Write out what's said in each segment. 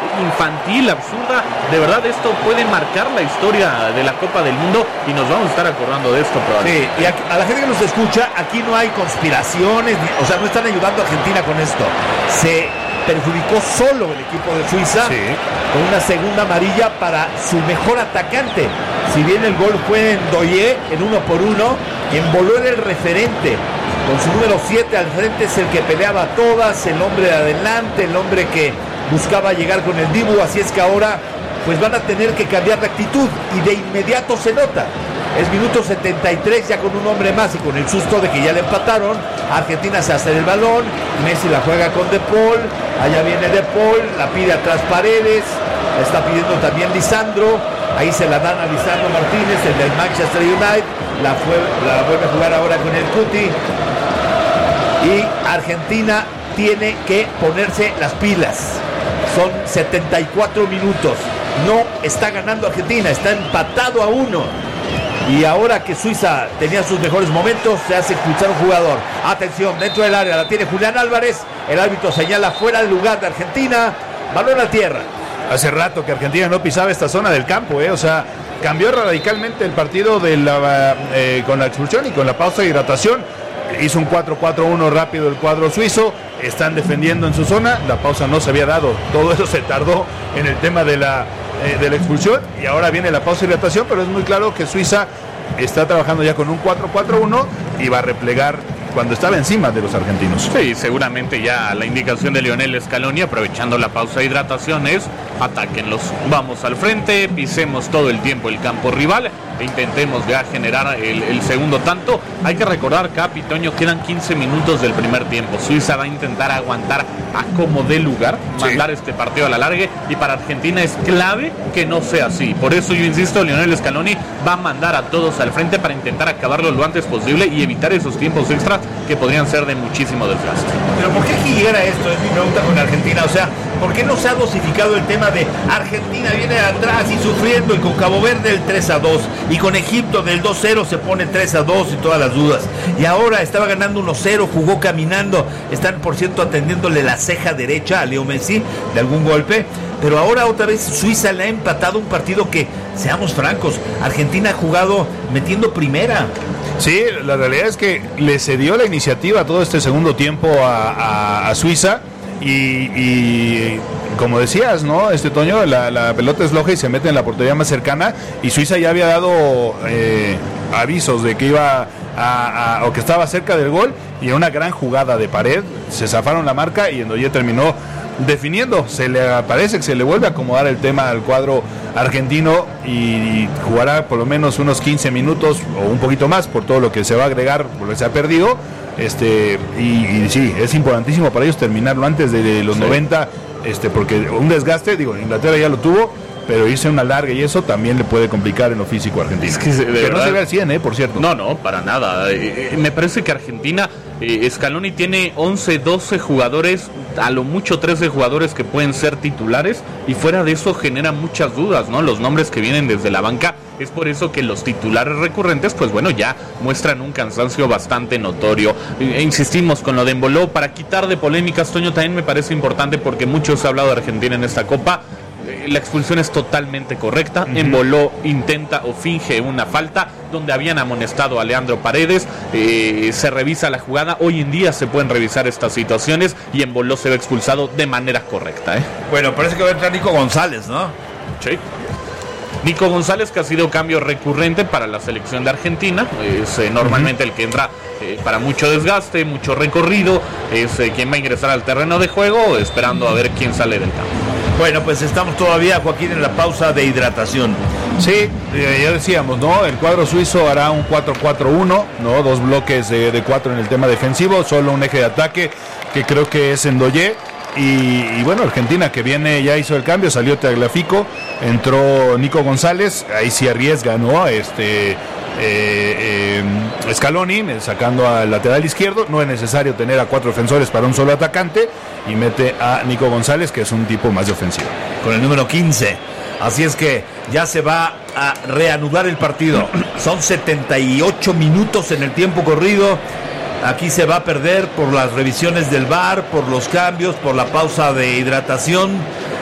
infantil, absurda. De verdad, esto puede marcar la historia de la Copa del Mundo y nos vamos a estar acordando de esto probablemente. Sí, y a la gente que nos escucha, aquí no hay conspiraciones, o sea, no están ayudando a Argentina con esto. Se perjudicó solo el equipo de Suiza, sí, con una segunda amarilla para su mejor atacante. Si bien el gol fue en Doye, en 1-1, Embolo era el referente. Con su número 7 al frente es el que peleaba todas, el hombre de adelante, el hombre que buscaba llegar con el Dibu. Así es que ahora pues van a tener que cambiar de actitud y de inmediato se nota. Es minuto 73, ya con un hombre más y con el susto de que ya le empataron. Argentina se hace el balón, Messi la juega con De Paul, allá viene De Paul, la pide atrás Paredes, la está pidiendo también Lisandro, ahí se la dan a Lisandro Martínez, el del Manchester United, la vuelve a jugar ahora con el Cuti, y Argentina tiene que ponerse las pilas. Son 74 minutos, no está ganando Argentina, está empatado a 1. Y ahora que Suiza tenía sus mejores momentos, se hace expulsar un jugador. Atención, dentro del área la tiene Julián Álvarez. El árbitro señala fuera del lugar de Argentina. Balón a tierra. Hace rato que Argentina no pisaba esta zona del campo, o sea, cambió radicalmente el partido de con la expulsión y con la pausa de hidratación. Hizo un 4-4-1 rápido el cuadro suizo. Están defendiendo en su zona. La pausa no se había dado. Todo eso se tardó en el tema de la expulsión. Y ahora viene la pausa de hidratación. Pero es muy claro que Suiza está trabajando ya con un 4-4-1 y va a replegar cuando estaba encima de los argentinos. Sí, seguramente ya la indicación de Lionel Scaloni, aprovechando la pausa de hidratación, es atáquenlos, vamos al frente, pisemos todo el tiempo el campo rival e intentemos ya generar el segundo tanto. Hay que recordar, Capi, Toño, quedan 15 minutos del primer tiempo. Suiza va a intentar aguantar a como dé lugar, mandar este partido a la larga, y para Argentina es clave que no sea así. Por eso yo insisto, Lionel Scaloni va a mandar a todos al frente para intentar acabarlo lo antes posible y evitar esos tiempos extras que podrían ser de muchísimo desgaste. Pero ¿por qué llegara esto? Es mi pregunta con Argentina. O sea, ¿por qué no se ha dosificado el tema de Argentina viene atrás y sufriendo, y con Cabo Verde el 3-2, y con Egipto del 2-0 se pone 3-2 y todas las dudas? Y ahora estaba ganando 1-0, jugó caminando. Están, por cierto, atendiéndole la ceja derecha a Leo Messi de algún golpe. Pero ahora otra vez Suiza le ha empatado un partido que, seamos francos, Argentina ha jugado metiendo primera. Sí, la realidad es que le cedió la iniciativa todo este segundo tiempo a Suiza y como decías, ¿no? Toño, la pelota es floja y se mete en la portería más cercana, y Suiza ya había dado avisos de que iba o que estaba cerca del gol, y en una gran jugada de pared se zafaron la marca y Ndoye terminó definiendo. Parece que se le vuelve a acomodar el tema al cuadro argentino y jugará por lo menos unos 15 minutos o un poquito más por todo lo que se va a agregar, por lo que se ha perdido. Y sí, es importantísimo para ellos terminarlo antes de los 90, porque un desgaste, Inglaterra ya lo tuvo, pero irse una larga y eso también le puede complicar en lo físico a Argentina. Es que no se ve al 100, por cierto. No, para nada. Me parece que Argentina, Scaloni tiene 11, 12 jugadores, a lo mucho 13 jugadores que pueden ser titulares, y fuera de eso genera muchas dudas, ¿no? Los nombres que vienen desde la banca, es por eso que los titulares recurrentes, pues bueno, ya muestran un cansancio bastante notorio. Insistimos con lo de Embolo, para quitar de polémicas, Toño, también me parece importante porque mucho se ha hablado de Argentina en esta Copa. La expulsión es totalmente correcta. Embolo intenta o finge una falta donde habían amonestado a Leandro Paredes. Se revisa la jugada. Hoy en día se pueden revisar estas situaciones y Embolo se ve expulsado de manera correcta. Bueno, parece que va a entrar Nico González, ¿no? Sí. Nico González, que ha sido cambio recurrente para la selección de Argentina. Es normalmente el que entra para mucho desgaste, mucho recorrido. Es quien va a ingresar al terreno de juego, esperando a ver quién sale del campo. Bueno, pues estamos todavía, Joaquín, en la pausa de hidratación. Sí, ya decíamos, ¿no? El cuadro suizo hará un 4-4-1, ¿no? Dos bloques de 4 en el tema defensivo, solo un eje de ataque, que creo que es Ndoye. Y bueno, Argentina, que viene, ya hizo el cambio, salió Tagliafico, entró Nico González, ahí sí arriesga, ¿no? Scaloni sacando al lateral izquierdo. No es necesario tener a 4 defensores para un solo atacante, y mete a Nico González, que es un tipo más de ofensivo, con el número 15. Así es que ya se va a reanudar el partido. Son 78 minutos en el tiempo corrido. Aquí se va a perder por las revisiones del VAR, por los cambios, por la pausa de hidratación.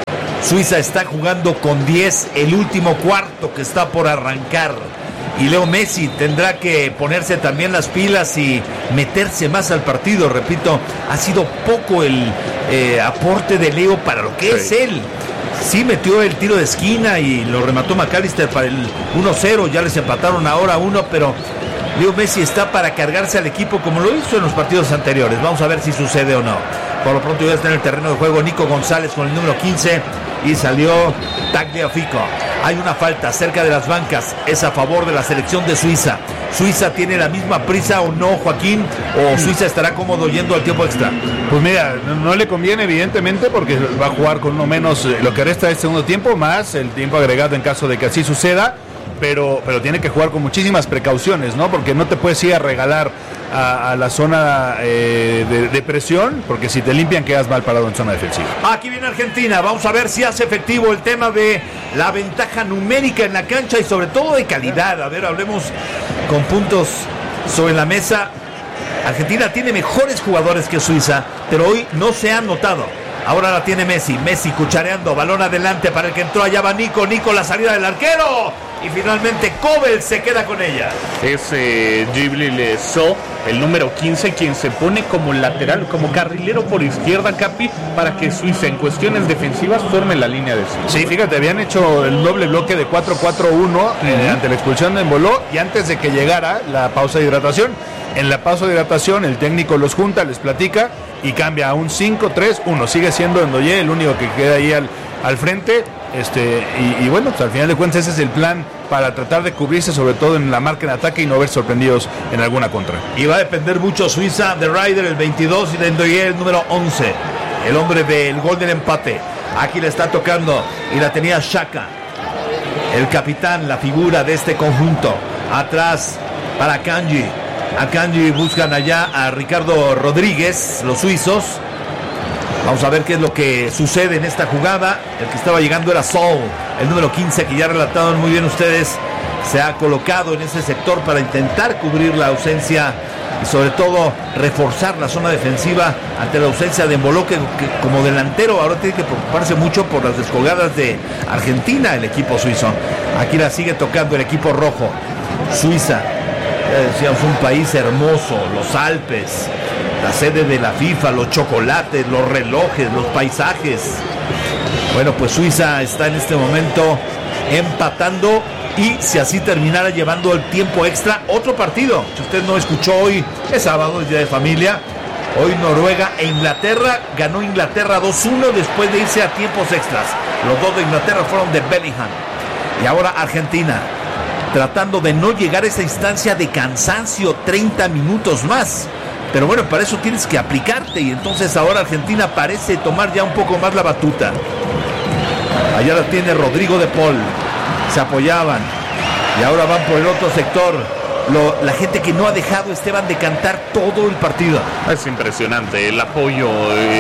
Suiza está jugando con 10, el último cuarto que está por arrancar. Y Leo Messi tendrá que ponerse también las pilas y meterse más al partido. Repito, ha sido poco el aporte de Leo para lo que es él. Sí metió el tiro de esquina y lo remató McAllister para el 1-0. Ya les empataron ahora 1, pero Leo Messi está para cargarse al equipo como lo hizo en los partidos anteriores. Vamos a ver si sucede o no. Por lo pronto ya está en el terreno de juego Nico González con el número 15 y salió Tagliafico. Hay una falta cerca de las bancas, es a favor de la selección de Suiza. ¿Suiza tiene la misma prisa o no, Joaquín? ¿O Suiza estará cómodo yendo al tiempo extra? Pues mira, no le conviene evidentemente porque va a jugar con uno menos lo que resta del segundo tiempo, más el tiempo agregado en caso de que así suceda. Pero tiene que jugar con muchísimas precauciones, ¿no? Porque no te puedes ir a regalar a la zona de presión, porque si te limpian quedas mal parado en zona defensiva. Aquí viene Argentina, vamos a ver si hace efectivo el tema de la ventaja numérica en la cancha y sobre todo de calidad. A ver, hablemos con puntos sobre la mesa. Argentina tiene mejores jugadores que Suiza, pero hoy no se han notado. Ahora la tiene Messi cuchareando, balón adelante para el que entró, allá va Nico, la salida del arquero y finalmente Kobel se queda con ella. Es Djibril Sow, el número 15, quien se pone como lateral, como carrilero por izquierda, Capi, para que Suiza en cuestiones defensivas forme la línea de 5. Sí, fíjate, habían hecho el doble bloque de 4-4-1 ante la expulsión de Embolo y antes de que llegara la pausa de hidratación. En la pausa de hidratación el técnico los junta, les platica y cambia a un 5-3-1. Sigue siendo Ndoye el único que queda ahí al frente. Y bueno, pues al final de cuentas ese es el plan para tratar de cubrirse, sobre todo en la marca en ataque y no ver sorprendidos en alguna contra. Y va a depender mucho Suiza de Ryder, el 22, y de Ndoye, el número 11, el hombre del gol del empate. Aquí le está tocando y la tenía Xhaka, el capitán, la figura de este conjunto. Atrás para Akanji. Akanji buscan allá a Ricardo Rodríguez, los suizos. Vamos a ver qué es lo que sucede en esta jugada. El que estaba llegando era Sow, el número 15, que ya relataron muy bien ustedes. Se ha colocado en ese sector para intentar cubrir la ausencia y sobre todo reforzar la zona defensiva ante la ausencia de Embolo, que como delantero ahora tiene que preocuparse mucho por las descolgadas de Argentina, el equipo suizo. Aquí la sigue tocando el equipo rojo. Suiza, ya decíamos, un país hermoso, los Alpes, la sede de la FIFA, los chocolates, los relojes, los paisajes. Bueno, pues Suiza está en este momento empatando y si así terminara llevando el tiempo extra, otro partido. Si usted no escuchó hoy, es sábado, es día de familia. Hoy Noruega e Inglaterra, ganó Inglaterra 2-1 después de irse a tiempos extras. Los dos de Inglaterra fueron de Bellingham. Y ahora Argentina, tratando de no llegar a esa instancia de cansancio, 30 minutos más. Pero bueno, para eso tienes que aplicarte y entonces ahora Argentina parece tomar ya un poco más la batuta. Allá la tiene Rodrigo de Paul. Se apoyaban y ahora van por el otro sector. La gente que no ha dejado, Esteban, de cantar todo el partido. Es impresionante el apoyo,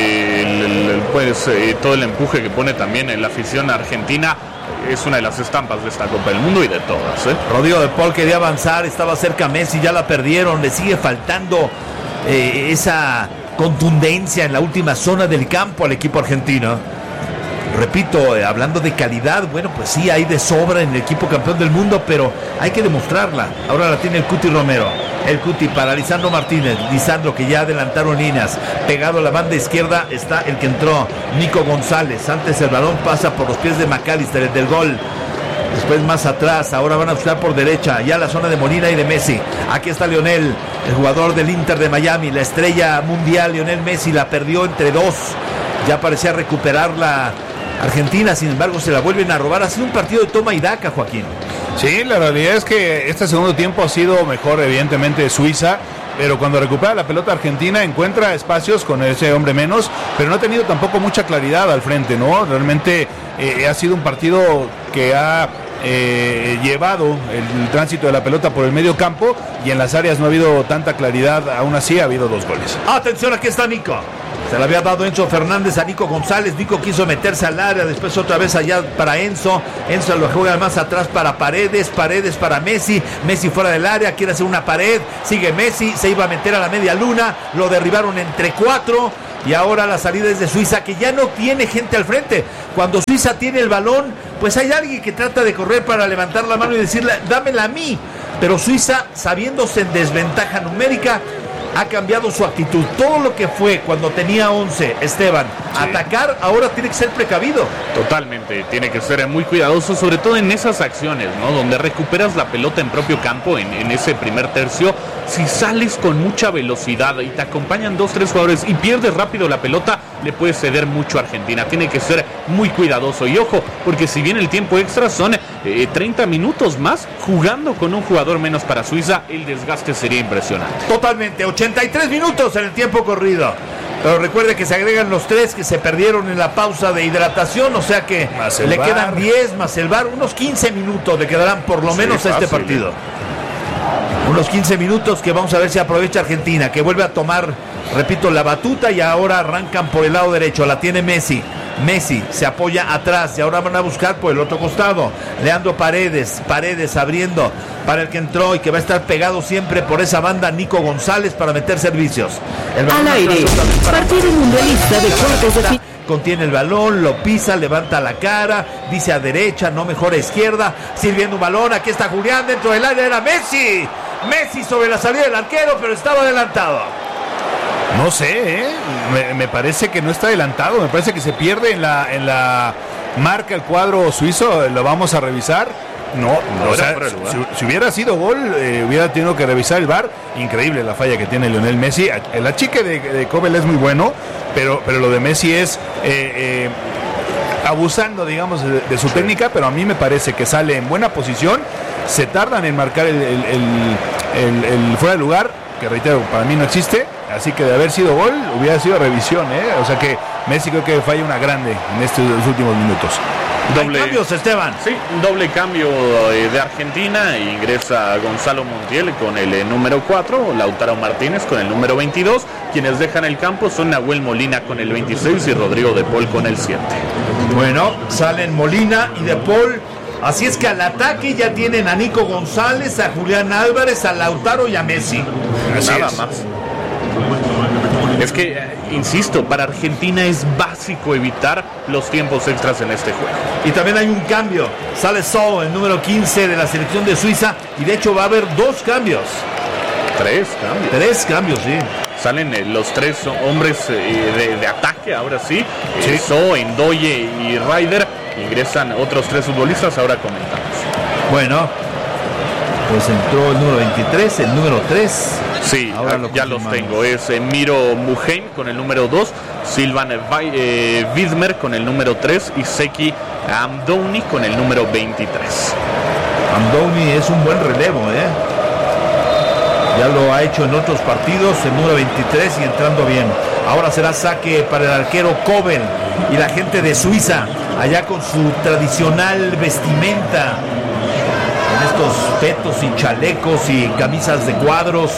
todo el empuje que pone también en la afición argentina. Es una de las estampas de esta Copa del Mundo y de todas, ¿eh? Rodrigo de Paul quería avanzar, estaba cerca Messi, ya la perdieron. Le sigue faltando esa contundencia en la última zona del campo al equipo argentino. Repito, hablando de calidad, bueno, pues sí hay de sobra en el equipo campeón del mundo, pero hay que demostrarla. Ahora la tiene el Cuti Romero. El Cuti para Lisandro Martínez. Lisandro, que ya adelantaron líneas. Pegado a la banda izquierda está el que entró, Nico González. Antes el balón pasa por los pies de McAllister, el del gol. Después más atrás, ahora van a buscar por derecha, ya la zona de Molina y de Messi. Aquí está Lionel, el jugador del Inter de Miami, la estrella mundial. Lionel Messi la perdió entre dos. Ya parecía recuperar la Argentina, sin embargo se la vuelven a robar. Ha sido un partido de toma y daca, Joaquín. Sí, la realidad es que este segundo tiempo ha sido mejor, evidentemente, Suiza, pero cuando recupera la pelota Argentina encuentra espacios con ese hombre menos, pero no ha tenido tampoco mucha claridad al frente, ¿no? Realmente ha sido un partido que ha llevado el tránsito de la pelota por el medio campo y en las áreas no ha habido tanta claridad. Aún así ha habido dos goles. Atención, aquí está Nico. Se le había dado Enzo Fernández a Nico González. Nico quiso meterse al área, después otra vez allá para Enzo. Enzo lo juega más atrás para Paredes. Paredes para Messi. Messi fuera del área, quiere hacer una pared. Sigue Messi, se iba a meter a la media luna. Lo derribaron entre cuatro. y ahora la salida es de Suiza, que ya no tiene gente al frente. Cuando Suiza tiene el balón, pues hay alguien que trata de correr para levantar la mano y decirle, dámela a mí. Pero Suiza, sabiéndose en desventaja numérica, ha cambiado su actitud. Todo lo que fue cuando tenía 11, Esteban, atacar, ahora tiene que ser precavido. Totalmente, tiene que ser muy cuidadoso, sobre todo en esas acciones, ¿no? Donde recuperas la pelota en propio campo, en ese primer tercio. Si sales con mucha velocidad y te acompañan 2-3 jugadores y pierdes rápido la pelota, le puede ceder mucho a Argentina. Tiene que ser muy cuidadoso. Y ojo, porque si bien el tiempo extra son 30 minutos más, jugando con un jugador menos para Suiza, el desgaste sería impresionante. Totalmente, 83 minutos en el tiempo corrido. Pero recuerde que se agregan los 3 que se perdieron en la pausa de hidratación, o sea que le quedan 10 más el VAR, unos 15 minutos le quedarán por lo menos a este partido. Unos 15 minutos que vamos a ver si aprovecha Argentina, que vuelve a tomar, repito, la batuta, y ahora arrancan por el lado derecho, la tiene Messi. Messi se apoya atrás y ahora van a buscar por el otro costado. Leandro Paredes abriendo para el que entró y que va a estar pegado siempre por esa banda, Nico González, para meter servicios. Al aire, partido mundialista de cuartos de final. Contiene el balón, lo pisa, levanta la cara, dice a derecha, no, mejor a izquierda, sirviendo un balón. Aquí está Julián dentro del área, era Messi sobre la salida del arquero, pero estaba adelantado. No sé, me parece que no está adelantado, me parece que se pierde en la marca el cuadro suizo. Lo vamos a revisar. No, o sea, si hubiera sido gol, hubiera tenido que revisar el VAR. Increíble la falla que tiene Lionel Messi. El achique de Kobel es muy bueno, pero lo de Messi es abusando, digamos, de su técnica. Pero a mí me parece que sale en buena posición. Se tardan en marcar el fuera de lugar, que reitero, para mí no existe. Así que de haber sido gol, hubiera sido revisión, O sea que Messi creo que falla una grande en estos últimos minutos. Doble cambios, Esteban. Sí, un doble cambio de Argentina. Ingresa Gonzalo Montiel con el número 4, Lautaro Martínez con el número 22. Quienes dejan el campo son Nahuel Molina con el 26 y Rodrigo de Paul con el 7. Bueno, salen Molina y de Paul. Así es que al ataque ya tienen a Nico González, a Julián Álvarez, a Lautaro y a Messi. Nada más. Es que, insisto, para Argentina es básico evitar los tiempos extras en este juego. Y también hay un cambio. Sale Sow, el número 15 de la selección de Suiza. Y de hecho va a haber 2 cambios. 3 cambios. 3 cambios, sí. Salen los 3 hombres de ataque, ahora sí. Sow, Ndoye y Ryder. Ingresan otros 3 futbolistas, ahora comentamos. Bueno, pues entró el número 23, el número 3. Sí, ya los tengo. Es Miro Muheim con el número 2, Silvan Widmer con el número 3 y Seki Amdouni con el número 23. Amdouni es un buen relevo, Ya lo ha hecho en otros partidos, el número 23 y entrando bien. Ahora será saque para el arquero Kobel y la gente de Suiza, allá con su tradicional vestimenta, con estos petos y chalecos y camisas de cuadros.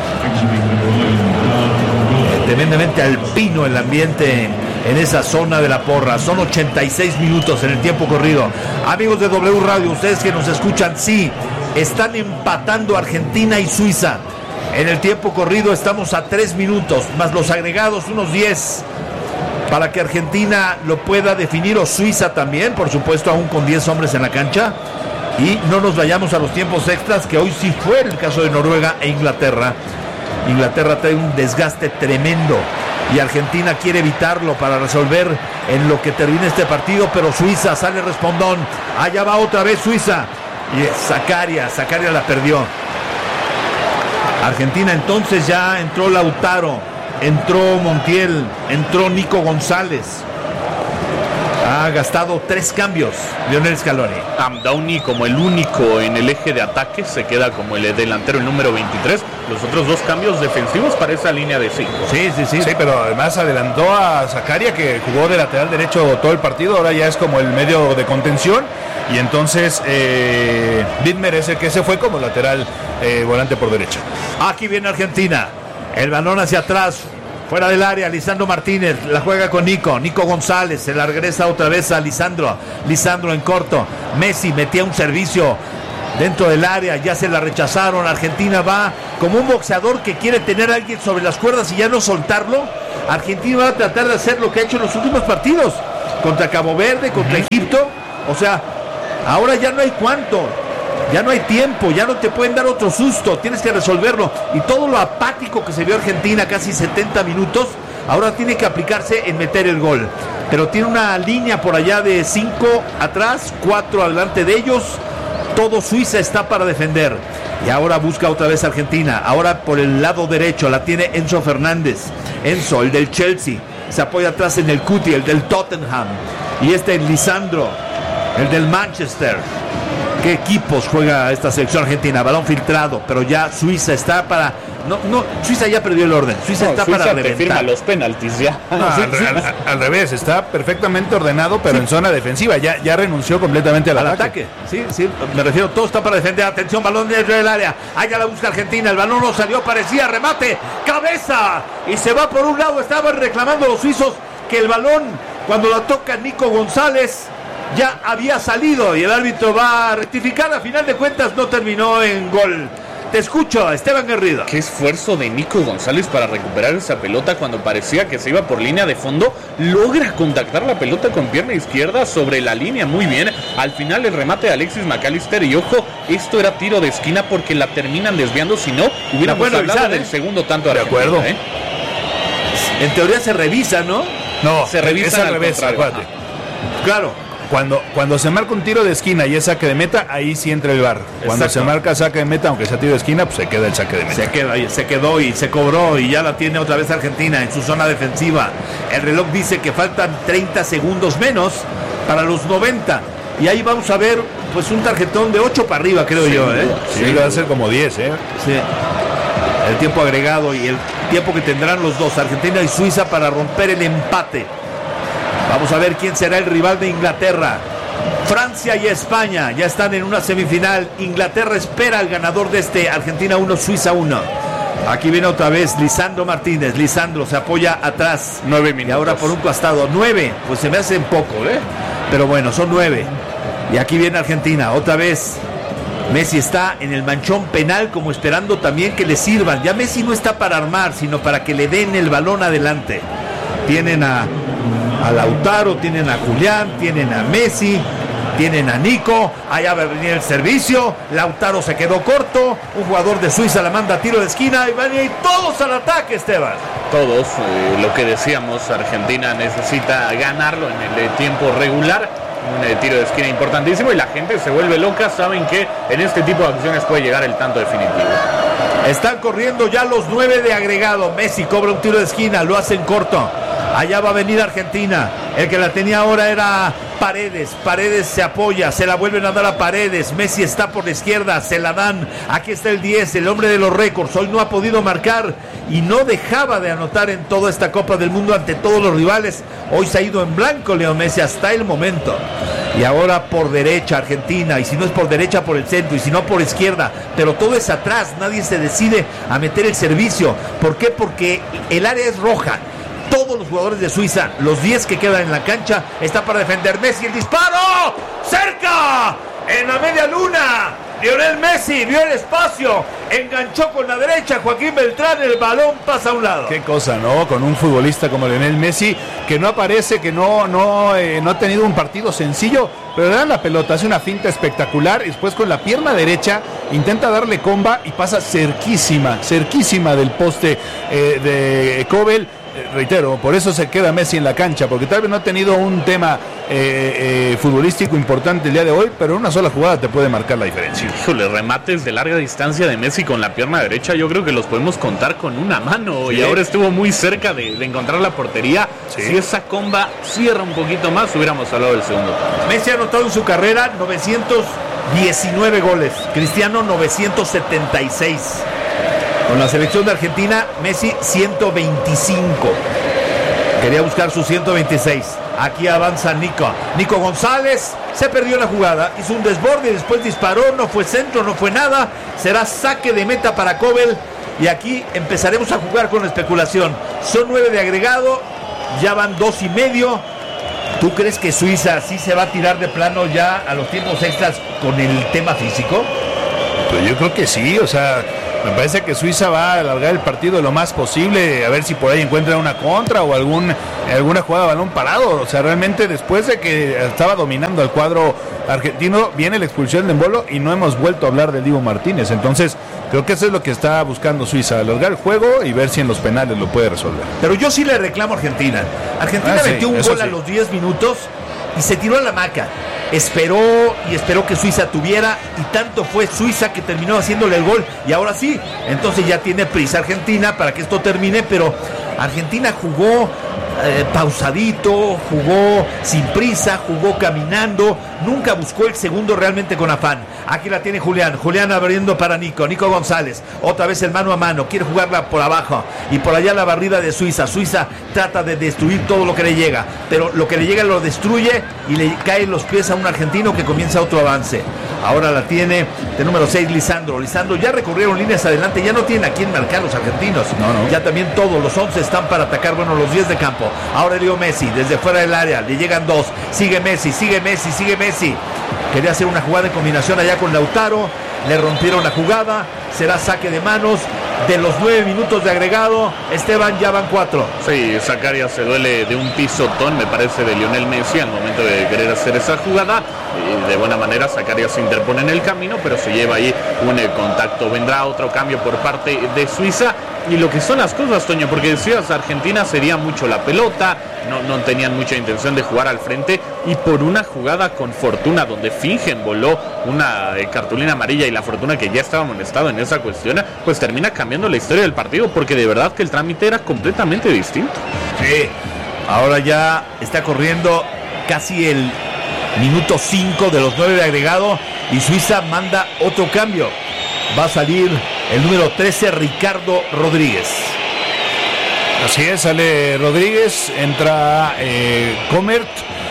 Tremendamente alpino el ambiente en esa zona de la porra. Son 86 minutos en el tiempo corrido. Amigos de W Radio, ustedes que nos escuchan, sí, están empatando Argentina y Suiza. En el tiempo corrido estamos a 3 minutos, más los agregados, unos 10, para que Argentina lo pueda definir, o Suiza también, por supuesto, aún con 10 hombres en la cancha. Y no nos vayamos a los tiempos extras, que hoy sí fue el caso de Noruega e Inglaterra. Inglaterra trae un desgaste tremendo y Argentina quiere evitarlo para resolver en lo que termine este partido, pero Suiza sale respondón. Allá va otra vez Suiza y Zakaria la perdió. Argentina entonces ya entró Lautaro, entró Montiel, entró Nico González. Ha gastado 3 cambios Lionel Scaloni. Amdouni como el único en el eje de ataque, se queda como el delantero, el número 23. Los otros 2 cambios defensivos para esa línea de 5. Sí, pero además adelantó a Zakaria, que jugó de lateral derecho todo el partido. Ahora ya es como el medio de contención. Y entonces Widmer es el que se fue como lateral volante por derecha. Aquí viene Argentina. El balón hacia atrás, fuera del área. Lisandro Martínez la juega con Nico González, se la regresa otra vez a Lisandro en corto. Messi metía un servicio dentro del área, ya se la rechazaron. Argentina va como un boxeador que quiere tener a alguien sobre las cuerdas y ya no soltarlo. Argentina va a tratar de hacer lo que ha hecho en los últimos partidos, contra Cabo Verde, contra Egipto. O sea, ahora ya no hay cuánto, ya no hay tiempo, ya no te pueden dar otro susto, tienes que resolverlo. Y todo lo apático que se vio Argentina, casi 70 minutos, ahora tiene que aplicarse en meter el gol. Pero tiene una línea por allá de 5 atrás, 4 adelante de ellos. Todo Suiza está para defender. Y ahora busca otra vez Argentina. Ahora por el lado derecho la tiene Enzo Fernández. Enzo, el del Chelsea, se apoya atrás en el Cuti, el del Tottenham. Y Lisandro, el del Manchester. ¿Qué equipos juega esta selección argentina? Balón filtrado, pero ya Suiza está para... Suiza ya perdió el orden. Suiza está para reventar. Firma los penaltis ya. Al revés, está perfectamente ordenado, pero en zona defensiva. Ya renunció completamente al ataque. Sí, me refiero, todo está para defender. Atención, balón dentro del área. Allá la busca Argentina. El balón no salió, parecía remate. ¡Cabeza! Y se va por un lado. Estaban reclamando los suizos que el balón, cuando lo toca Nico González, ya había salido y el árbitro va a rectificar. A final de cuentas no terminó en gol. Te escucho, Esteban Garrido. Qué esfuerzo de Nico González para recuperar esa pelota cuando parecía que se iba por línea de fondo. Logra contactar la pelota con pierna izquierda sobre la línea muy bien. Al final el remate de Alexis McAllister. Y ojo, esto era tiro de esquina porque la terminan desviando. Si no, hubiéramos hablado del segundo tanto de Argentina. De acuerdo. En teoría se revisa, ¿no? No, se revisa al revés. Claro. Cuando se marca un tiro de esquina y es saque de meta, ahí sí entra el VAR. Cuando se marca saque de meta, aunque sea tiro de esquina, pues se queda el saque de meta. Se quedó y se cobró y ya la tiene otra vez Argentina en su zona defensiva. El reloj dice que faltan 30 segundos menos para los 90. Y ahí vamos a ver pues un tarjetón de 8 para arriba, creo yo. Sí, va a ser como 10, Sí. El tiempo agregado y el tiempo que tendrán los dos, Argentina y Suiza, para romper el empate. Vamos a ver quién será el rival de Inglaterra. Francia y España ya están en una semifinal. Inglaterra espera al ganador de este. Argentina 1, Suiza 1. Aquí viene otra vez Lisandro Martínez. Lisandro se apoya atrás. 9 minutos. Y ahora por un costado. 9. Pues se me hacen poco, Pero bueno, son 9. Y aquí viene Argentina. Otra vez Messi está en el manchón penal, como esperando también que le sirvan. Ya Messi no está para armar, sino para que le den el balón adelante. Tienen a Lautaro, tienen a Julián, tienen a Messi, tienen a Nico. Allá va a venir el servicio. Lautaro se quedó corto. Un jugador de Suiza la manda a tiro de esquina. Y van a ir todos al ataque, Esteban. Todos, lo que decíamos, Argentina necesita ganarlo en el tiempo regular. Un tiro de esquina importantísimo y la gente se vuelve loca. Saben que en este tipo de acciones puede llegar el tanto definitivo. Están corriendo ya los 9 de agregado. Messi cobra un tiro de esquina, lo hacen corto. Allá va a venir Argentina. El que la tenía ahora era Paredes. Paredes se apoya, se la vuelven a dar a Paredes. Messi está por la izquierda, se la dan. Aquí está el 10, el hombre de los récords. Hoy no ha podido marcar y no dejaba de anotar en toda esta Copa del Mundo ante todos los rivales. Hoy se ha ido en blanco Leo Messi hasta el momento. Y ahora por derecha Argentina, y si no es por derecha por el centro, y si no por izquierda, pero todo es atrás. Nadie se decide a meter el servicio. ¿Por qué? Porque el área es roja. Todos los jugadores de Suiza, los 10 que quedan en la cancha, están para defender. Messi, el disparo, cerca, en la media luna. Lionel Messi vio el espacio, enganchó con la derecha. Joaquín Beltrán, el balón pasa a un lado. Qué cosa, ¿no? Con un futbolista como Lionel Messi, que no aparece, que no ha tenido un partido sencillo, pero le dan la pelota, hace una finta espectacular, y después con la pierna derecha intenta darle comba y pasa cerquísima del poste de Kobel. Reitero, por eso se queda Messi en la cancha, porque tal vez no ha tenido un tema futbolístico importante el día de hoy, pero una sola jugada te puede marcar la diferencia. Híjole, remates de larga distancia de Messi con la pierna derecha, yo creo que los podemos contar con una mano, y ahora estuvo muy cerca de encontrar la portería. Si esa comba cierra un poquito más, hubiéramos hablado del segundo. Messi ha anotado en su carrera 919 goles, Cristiano 976. Con la selección de Argentina, Messi 125. Quería buscar sus 126. Aquí avanza Nico González. Se perdió la jugada. Hizo un desborde y después disparó. No fue centro, no fue nada. Será saque de meta para Kobel. Y aquí empezaremos a jugar con la especulación. Son 9 de agregado. Ya van 2:30. ¿Tú crees que Suiza sí se va a tirar de plano ya a los tiempos extras con el tema físico? Pues yo creo que sí, o sea, me parece que Suiza va a alargar el partido lo más posible, a ver si por ahí encuentra una contra o alguna jugada de balón parado. O sea, realmente después de que estaba dominando el cuadro argentino, viene la expulsión de Embolo y no hemos vuelto a hablar de Dibu Martínez. Entonces, creo que eso es lo que está buscando Suiza, alargar el juego y ver si en los penales lo puede resolver. Pero yo sí le reclamo a Argentina. Argentina metió un gol a los 10 minutos y se tiró a la hamaca. Esperó que Suiza tuviera, y tanto fue Suiza que terminó haciéndole el gol, y ahora sí, entonces ya tiene prisa Argentina para que esto termine, pero Argentina jugó pausadito, jugó sin prisa, jugó caminando, nunca buscó el segundo realmente con afán. Aquí la tiene Julián abriendo para Nico González, otra vez el mano a mano, quiere jugarla por abajo, y por allá la barrida de Suiza trata de destruir todo lo que le llega, pero lo que le llega lo destruye y le caen los pies a un argentino que comienza otro avance. Ahora la tiene de número 6 Lisandro ya recorrieron líneas adelante, ya no tienen a quién marcar los argentinos, ya también todos los 11 están para atacar, los 10 de campo. Ahora Leo Messi, desde fuera del área, le llegan 2, sigue Messi. Quería hacer una jugada en combinación allá con Lautaro, le rompieron la jugada, será saque de manos. De los 9 minutos de agregado, Esteban, ya van 4. Sí, Zakaria se duele de un pisotón, me parece, de Lionel Messi al momento de querer hacer esa jugada. De buena manera Zakaria se interpone en el camino, pero se lleva ahí un contacto. Vendrá otro cambio por parte de Suiza. Y lo que son las cosas, Toño, porque decías, Argentina cedía mucho la pelota, no tenían mucha intención de jugar al frente, y por una jugada con Fortuna, donde fingen voló una cartulina amarilla, y la Fortuna, que ya estaba amonestado en esa cuestión, pues termina cambiando la historia del partido, porque de verdad que el trámite era completamente distinto. Sí, ahora ya está corriendo casi el minuto 5 de los 9 de agregado, y Suiza manda otro cambio. Va a salir el número 13, Ricardo Rodríguez. Así es, sale Rodríguez, entra Comert.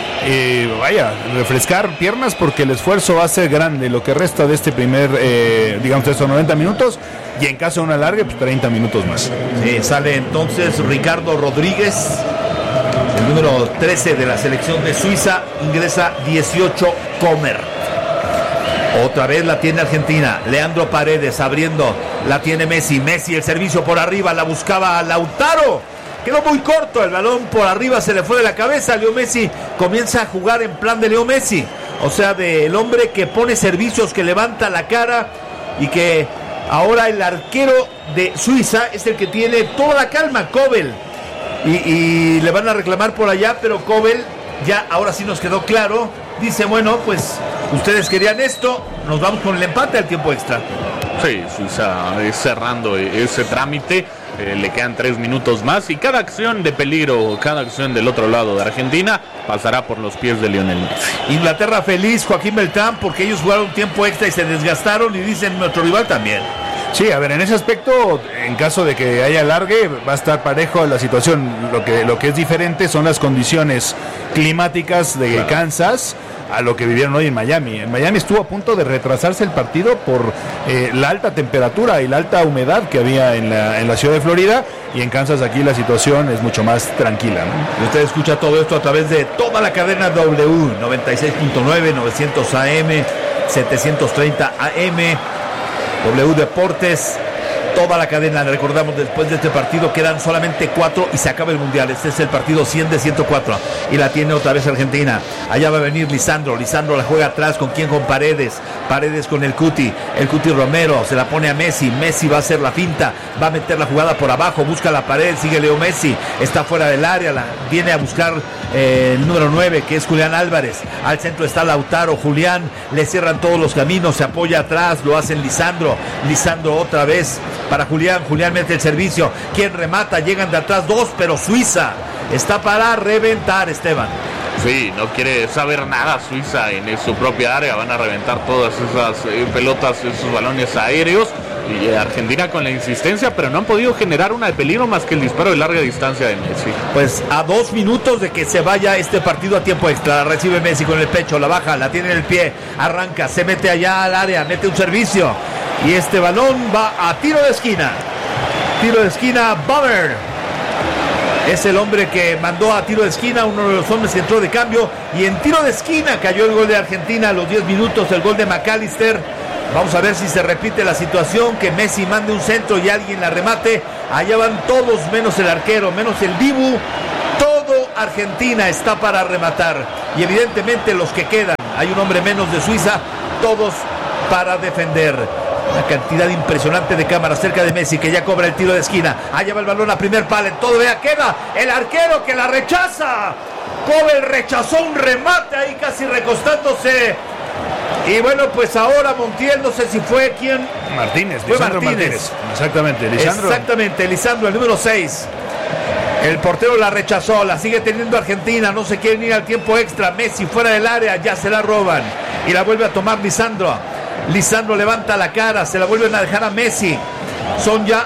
Refrescar piernas, porque el esfuerzo va a ser grande lo que resta de este primer, de estos 90 minutos, y en caso de una larga, pues 30 minutos más. Sí, sale entonces Ricardo Rodríguez, el número 13 de la selección de Suiza, ingresa 18 Comer. Otra vez la tiene Argentina, Leandro Paredes abriendo, la tiene Messi, el servicio por arriba, la buscaba Lautaro, quedó muy corto, el balón por arriba se le fue de la cabeza. Leo Messi comienza a jugar en plan de Leo Messi, o sea, del hombre que pone servicios, que levanta la cara, y que ahora el arquero de Suiza es el que tiene toda la calma, Kobel, y le van a reclamar por allá, pero Kobel ya ahora sí nos quedó claro, dice, bueno, pues ustedes querían esto, nos vamos con el empate al tiempo extra. Sí, Suiza cerrando ese trámite, le quedan 3 minutos más, y cada acción de peligro, cada acción del otro lado de Argentina pasará por los pies de Lionel Messi. Inglaterra feliz, Joaquín Beltrán, porque ellos jugaron tiempo extra y se desgastaron, y dicen nuestro rival también. Sí, a ver, en ese aspecto, en caso de que haya alargue, va a estar parejo la situación. Lo que es diferente son las condiciones climáticas de Kansas a lo que vivieron hoy en Miami. En Miami estuvo a punto de retrasarse el partido por la alta temperatura y la alta humedad que había en la ciudad de Florida, y en Kansas aquí la situación es mucho más tranquila, ¿no? Y usted escucha todo esto a través de toda la cadena W, 96.9, 900 AM, 730 AM, W Deportes, toda la cadena. Recordamos, después de este partido quedan solamente 4 y se acaba el mundial. Este es el partido 100 de 104 y la tiene otra vez Argentina. Allá va a venir Lisandro la juega atrás, ¿con quién? Con Paredes con el Cuti Romero, se la pone a Messi va a hacer la finta, va a meter la jugada por abajo, busca la pared, sigue Leo Messi, está fuera del área, viene a buscar el número 9, que es Julián Álvarez, al centro está Lautaro, Julián, le cierran todos los caminos, se apoya atrás, lo hacen Lisandro otra vez para Julián mete el servicio, ¿quién remata? Llegan de atrás 2, pero Suiza está para reventar, Esteban. Sí, no quiere saber nada Suiza en su propia área, van a reventar todas esas pelotas, esos balones aéreos, y Argentina con la insistencia, pero no han podido generar una de peligro más que el disparo de larga distancia de Messi. Pues a 2 minutos de que se vaya este partido a tiempo extra, la recibe Messi con el pecho, la baja, la tiene en el pie, arranca, se mete allá al área, mete un servicio, y este balón va a tiro de esquina, Bauer. Es el hombre que mandó a tiro de esquina, uno de los hombres que entró de cambio, y en tiro de esquina cayó el gol de Argentina a los 10 minutos, el gol de McAllister, Vamos a ver si se repite la situación, que Messi mande un centro y alguien la remate. Allá van todos menos el arquero, menos el Dibu. Todo Argentina está para rematar. Y evidentemente los que quedan, hay un hombre menos de Suiza, todos para defender. Una cantidad impresionante de cámaras cerca de Messi, que ya cobra el tiro de esquina. Allá va el balón a primer palo, todo vea, queda el arquero que la rechaza. Kobel rechazó un remate ahí casi recostándose. Y bueno, pues ahora Montiel, no sé si fue quien. Martínez, fue Lisandro Martínez. Exactamente, Lisandro. Exactamente, Lisandro, el número 6. El portero la rechazó, la sigue teniendo Argentina, no se quieren ir al tiempo extra. Messi fuera del área, ya se la roban. Y la vuelve a tomar Lisandro. Lisandro levanta la cara, se la vuelven a dejar a Messi. Son ya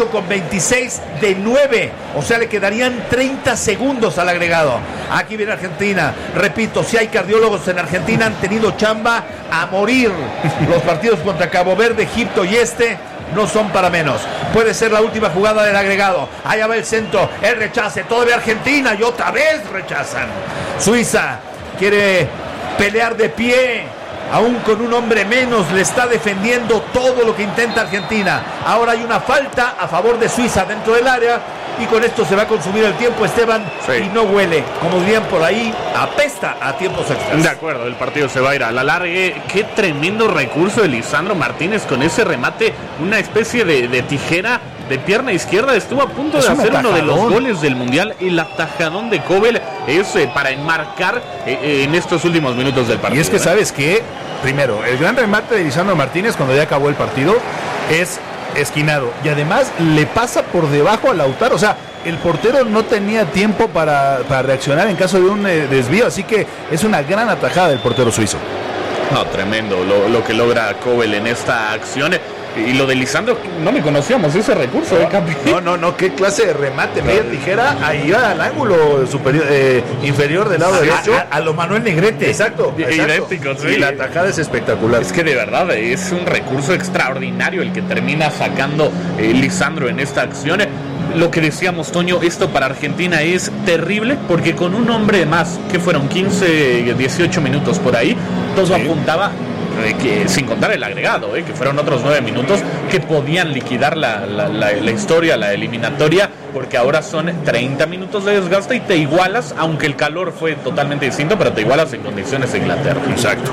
8:26 de 9. O sea, le quedarían 30 segundos al agregado. Aquí viene Argentina. Repito, si hay cardiólogos en Argentina, han tenido chamba a morir. Los partidos contra Cabo Verde, Egipto y no son para menos. Puede ser la última jugada del agregado. Allá va el centro, el rechace. Todavía Argentina y otra vez rechazan. Suiza quiere pelear de pie. Aún con un hombre menos, le está defendiendo todo lo que intenta Argentina. Ahora hay una falta a favor de Suiza dentro del área. Y con esto se va a consumir el tiempo, Esteban. Sí. Y no huele, como dirían por ahí, apesta a tiempos extras. De acuerdo, el partido se va a ir a la largue. Qué tremendo recurso de Lisandro Martínez con ese remate. Una especie de tijera de pierna izquierda. Estuvo a punto de hacer uno de los goles del Mundial. El atajadón de Kobel es para enmarcar en estos últimos minutos del partido. Y es que, ¿sabes qué? Primero, el gran remate de Lisandro Martínez cuando ya acabó el partido es esquinado. Y además le pasa por debajo a Lautaro. O sea, el portero no tenía tiempo para reaccionar en caso de un desvío. Así que es una gran atajada del portero suizo. No, tremendo lo que logra Kobel en esta acción. Y lo de Lisandro, no me conocíamos ese recurso, campeón. No, qué clase de remate, media tijera, ahí va al ángulo superior, inferior del lado derecho. A lo Manuel Negrete. Exacto. Idéntico, sí. Y la tajada es espectacular. Es que de verdad es un recurso extraordinario el que termina sacando Lisandro en esta acción. Lo que decíamos, Toño, esto para Argentina es terrible porque con un hombre más, que fueron 15, 18 minutos por ahí, todo apuntaba que, sin contar el agregado, que fueron otros 9 minutos que podían liquidar la historia, la eliminatoria, porque ahora son 30 minutos de desgaste y te igualas, aunque el calor fue totalmente distinto, pero te igualas en condiciones de Inglaterra. Exacto.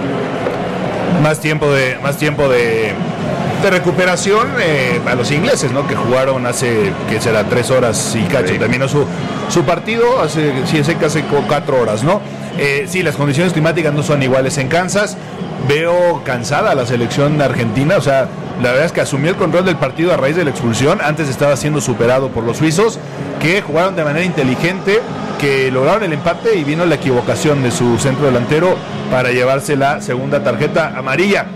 Más tiempo de recuperación a los ingleses, ¿no? Que jugaron hace, que será 3 horas y cacho. Sí. Terminó su partido hace casi 4 horas, ¿no? Sí, las condiciones climáticas no son iguales en Kansas. Veo cansada la selección argentina, o sea, la verdad es que asumió el control del partido a raíz de la expulsión. Antes estaba siendo superado por los suizos, que jugaron de manera inteligente, que lograron el empate y vino la equivocación de su centro delantero para llevarse la segunda tarjeta amarilla.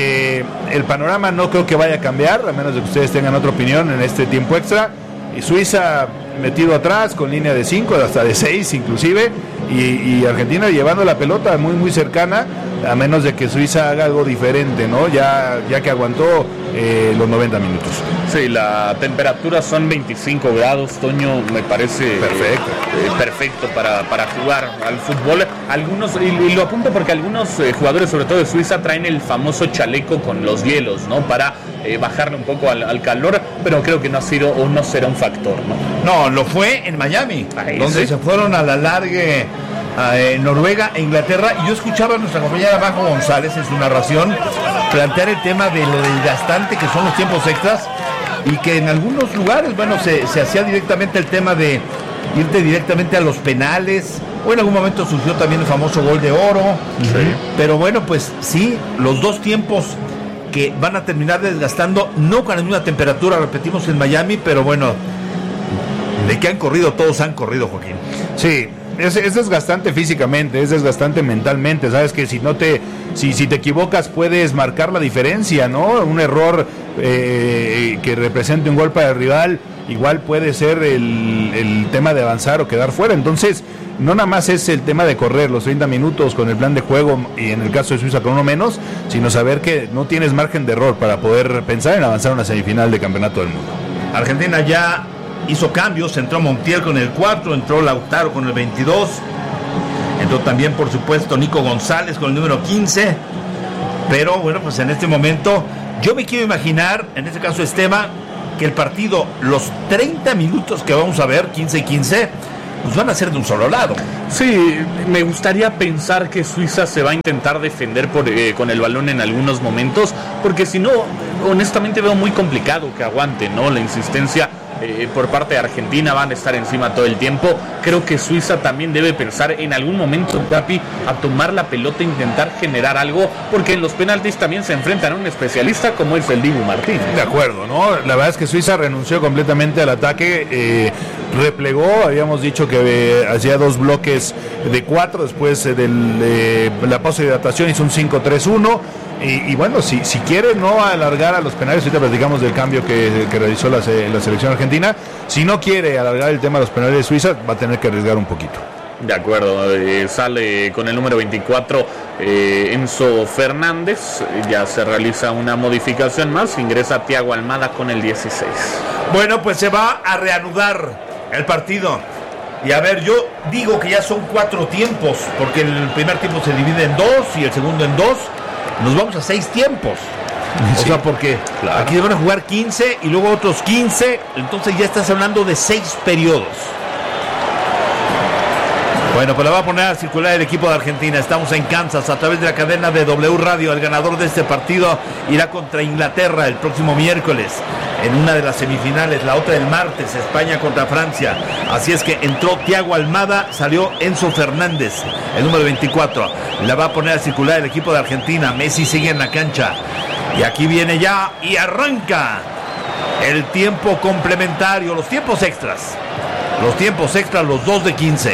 El panorama no creo que vaya a cambiar, a menos de que ustedes tengan otra opinión en este tiempo extra. Y Suiza metido atrás con línea de 5, hasta de 6 inclusive, y Argentina llevando la pelota muy muy cercana, a menos de que Suiza haga algo diferente, ¿no? Ya que aguantó los 90 minutos. Sí, la temperatura son 25 grados, Toño, me parece perfecto para jugar al fútbol. Algunos, y lo apunto porque algunos jugadores, sobre todo de Suiza, traen el famoso chaleco con los hielos, ¿no? Para bajarle un poco al calor, pero creo que no ha sido o no será un factor, ¿no? No, lo fue en Miami, donde se fueron a la largue Noruega e Inglaterra. Y yo escuchaba a nuestra compañera Majo González en su narración plantear el tema de lo desgastante que son los tiempos extras, y que en algunos lugares, bueno, se hacía directamente el tema de irte directamente a los penales, o en algún momento surgió también el famoso gol de oro. Sí. Pero bueno, pues sí, los dos tiempos que van a terminar desgastando, no con la misma temperatura, repetimos, en Miami, pero bueno, de que han corrido, todos han corrido, Joaquín. Sí, es desgastante físicamente, es desgastante mentalmente. Sabes que si te equivocas puedes marcar la diferencia, ¿no? Un error que represente un gol para el rival, igual puede ser el tema de avanzar o quedar fuera. Entonces, no nada más es el tema de correr los 30 minutos con el plan de juego, y en el caso de Suiza con uno menos, sino saber que no tienes margen de error para poder pensar en avanzar a una semifinal de Campeonato del Mundo. Argentina ya hizo cambios, entró Montiel con el 4, entró Lautaro con el 22, entró también, por supuesto, Nico González con el número 15, Pero bueno, pues en este momento yo me quiero imaginar, en este caso Esteban, que el partido, los 30 minutos que vamos a ver, 15-15, pues van a ser de un solo lado. Sí, me gustaría pensar que Suiza se va a intentar defender con el balón en algunos momentos, porque si no, honestamente veo muy complicado que aguante, ¿no? La insistencia por parte de Argentina, van a estar encima todo el tiempo. Creo que Suiza también debe pensar en algún momento, Capi, a tomar la pelota e intentar generar algo, porque en los penaltis también se enfrentan a un especialista como es el Dibu Martínez. De acuerdo, ¿no? La verdad es que Suiza renunció completamente al ataque, replegó, habíamos dicho que hacía 2 bloques de 4, después de la pausa de hidratación hizo un 5-3-1. Y bueno, si quiere no alargar a los penales, ahorita platicamos del cambio que realizó la selección argentina, si no quiere alargar el tema de los penales de Suiza, va a tener que arriesgar un poquito. De acuerdo, sale con el número 24 Enzo Fernández, ya se realiza una modificación más, ingresa Thiago Almada con el 16. Bueno, pues se va a reanudar el partido. Y a ver, yo digo que ya son 4 tiempos, porque el primer tiempo se divide en 2 y el segundo en 2. Nos vamos a 6 tiempos. Sí, o sea, porque claro, aquí van a jugar 15 y luego otros 15. Entonces ya estás hablando de 6 periodos. Bueno, pues la va a poner a circular el equipo de Argentina. Estamos en Kansas a través de la cadena de W Radio. El ganador de este partido irá contra Inglaterra el próximo miércoles en una de las semifinales, la otra el martes, España contra Francia. Así es que entró Thiago Almada, salió Enzo Fernández, el número 24. La va a poner a circular el equipo de Argentina. Messi sigue en la cancha. Y aquí viene ya y arranca el tiempo complementario, los tiempos extras. Los tiempos extras, los 2 de 15.